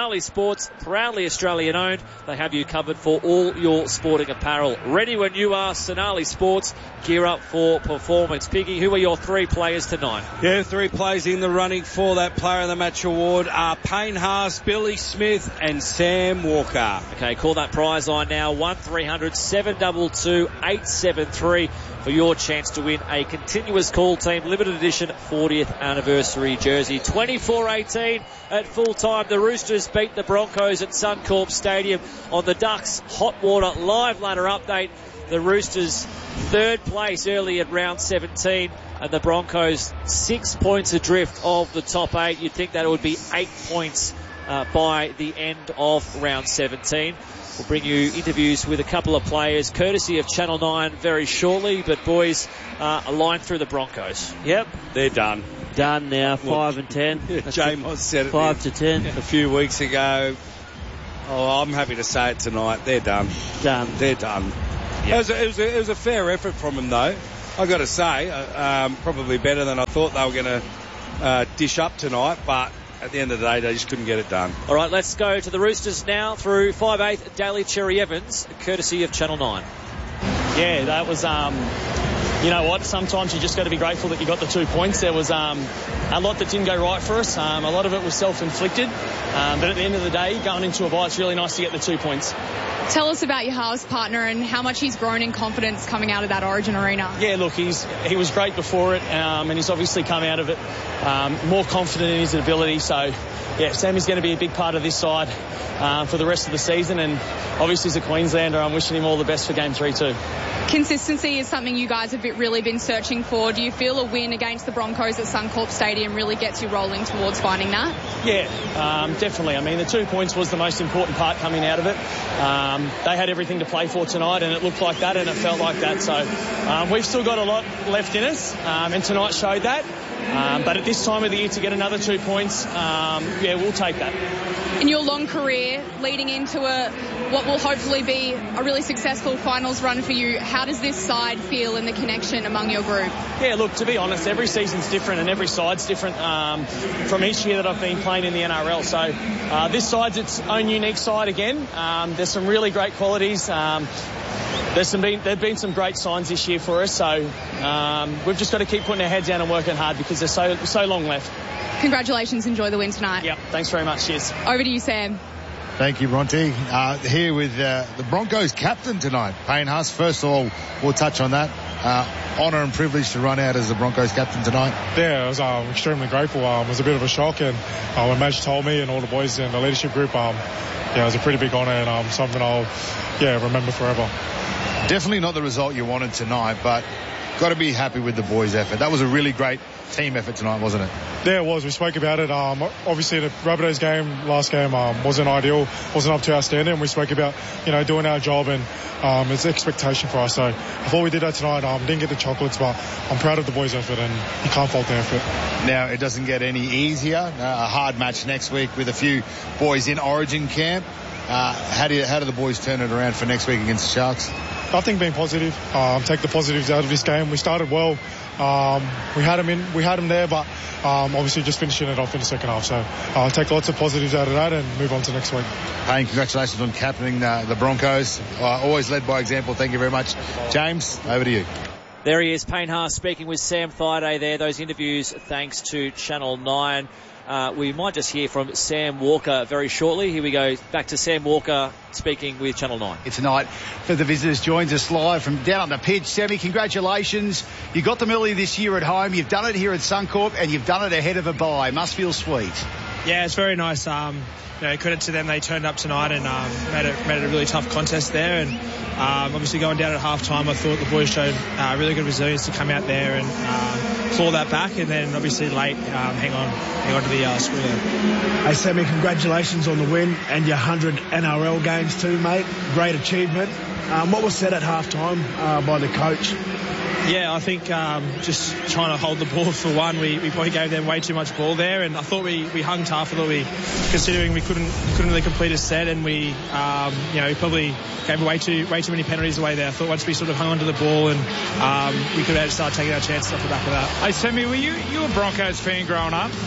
Sonali Sports, proudly Australian owned. They have you covered for all your sporting apparel. Ready when you are. Sonali Sports, gear up for performance. Piggy, who are your 3 players tonight? Yeah, 3 players in the running for that Player of the Match award are Payne Haas, Billy Smith and Sam Walker. Okay, call that prize line now, 1300 722 873 for your chance to win a continuous call team limited edition 40th anniversary jersey. 24-18 at full time. The Roosters beat the Broncos at Suncorp Stadium on the Ducks Hot Water live ladder update. The Roosters 3rd place early at round 17 and the Broncos 6 points adrift of the top 8. You'd think that it would be 8 points by the end of round 17. We'll bring you interviews with a couple of players courtesy of Channel 9 very shortly, but boys, a line through the Broncos. Yep. They're done. Done now, 5 and 10. Jay Moss said it 5 to 10. a few weeks ago. Oh, I'm happy to say it tonight. They're done. Done. They're done. Yep. It was a fair effort from them, though. I got to say, probably better than I thought they were going to dish up tonight, but at the end of the day, they just couldn't get it done. All right, let's go to the Roosters now through 5'8", Daly Cherry Evans, courtesy of Channel 9. Yeah, that was, you know what, sometimes you just got to be grateful that you got the 2 points. There was a lot that didn't go right for us. A lot of it was self-inflicted. But at the end of the day, going into a bye, it's really nice to get the 2 points. Tell us about your halves partner and how much he's grown in confidence coming out of that Origin arena. Yeah, look, he was great before it, and he's obviously come out of it more confident in his ability. So, yeah, Sammy's going to be a big part of this side for the rest of the season, and obviously as a Queenslander, I'm wishing him all the best for Game 3 too. Consistency is something you guys have really been searching for. Do you feel a win against the Broncos at Suncorp Stadium really gets you rolling towards finding that? Yeah, definitely. I mean, the 2 points was the most important part coming out of it. They had everything to play for tonight, and it looked like that, and it felt like that. So we've still got a lot left in us, and tonight showed that. But at this time of the year, to get another 2 points, yeah, we'll take that. In your long career, leading into what will hopefully be a really successful finals run for you, how does this side feel in the connection among your group? Yeah, look, to be honest, every season's different and every side's different from each year that I've been playing in the NRL. So this side's its own unique side again. There's some really great qualities. There've been some great signs this year for us, so we've just got to keep putting our heads down and working hard because there's so long left. Congratulations, enjoy the win tonight. Yep, thanks very much, cheers. Over to you, Sam. Thank you, Bronte. Here with the Broncos captain tonight, Payne Haas. First of all, we'll touch on that. Honour and privilege to run out as the Broncos captain tonight. Yeah, I was extremely grateful. It was a bit of a shock, and when Madge told me and all the boys in the leadership group, yeah, it was a pretty big honour and something I'll remember forever. Definitely not the result you wanted tonight, but got to be happy with the boys' effort. That was a really great team effort tonight, wasn't it? Yeah, it was. We spoke about it. Obviously, the Rabbitohs game, last game, wasn't ideal, wasn't up to our standard, and we spoke about, doing our job, and it's expectation for us. So I thought we did that tonight. Didn't get the chocolates, but I'm proud of the boys' effort, and you can't fault their effort. Now, it doesn't get any easier. A hard match next week with a few boys in Origin camp. How do the boys turn it around for next week against the Sharks? I think being positive. Take the positives out of this game. We started well. We had them there, but obviously just finishing it off in the second half. So I'll take lots of positives out of that and move on to next week. Payne, congratulations on captaining the Broncos. Always led by example. Thank you very much. James, over to you. There he is, Payne Haas speaking with Sam Thaiday there. Those interviews thanks to Channel 9. We might just hear from Sam Walker very shortly. Here we go, back to Sam Walker speaking with Channel 9. Tonight for the visitors, joins us live from down on the pitch. Sammy, congratulations. You got them early this year at home. You've done it here at Suncorp, and you've done it ahead of a bye. Must feel sweet. Yeah, it's very nice. Credit to them. They turned up tonight and made it a really tough contest there. And obviously going down at half-time, I thought the boys showed really good resilience to come out there and claw that back. And then obviously late, hang on to the score there. Hey, Sammy, congratulations on the win and your 100 NRL games too, mate. Great achievement. What was said at half-time by the coach? Yeah, I think just trying to hold the ball for one. We probably gave them way too much ball there, and I thought we hung tough. I thought considering we couldn't really complete a set, and we probably gave way too many penalties away there. I thought once we sort of hung onto the ball, and we could have start taking our chances off the back of that. Hey, Sammy, were you a Broncos fan growing up?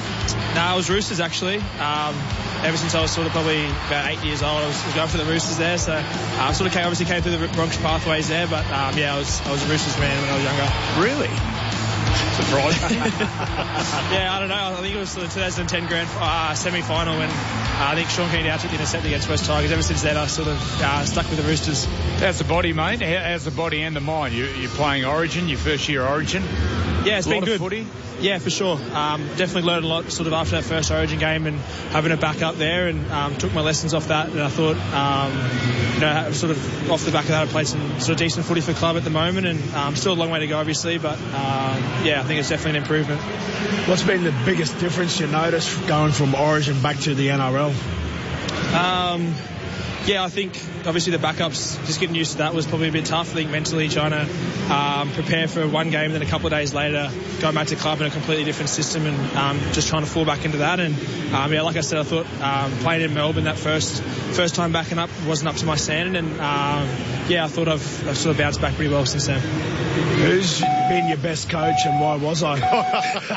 No, it was Roosters actually. Ever since I was sort of probably about 8 years old, I was going for the Roosters there. So I sort of came through the Bronx pathways there. But I was a Roosters man when I was younger. Really? Surprise. Yeah, I don't know. I think it was the 2010 grand semi-final when I think Sean Keeney took the intercept against West Tigers. Ever since then, I sort of stuck with the Roosters. How's the body, mate? How's the body and the mind? You're playing Origin, your first year Origin. Yeah, it's been good. Footy. Yeah, for sure. Definitely learned a lot sort of after that first Origin game and having it back up there, and took my lessons off that. And I thought, sort of off the back of that, I played some sort of decent footy for club at the moment, and still a long way to go, obviously. But I think it's definitely an improvement. What's been the biggest difference you noticed going from Origin back to the NRL? I think obviously the backups, just getting used to that was probably a bit tough. I think mentally trying to prepare for one game, then a couple of days later going back to club in a completely different system, and just trying to fall back into that. And like I said, I thought playing in Melbourne that first time backing up wasn't up to my standard, and I thought I've sort of bounced back pretty well since then. Who's been your best coach and why was I?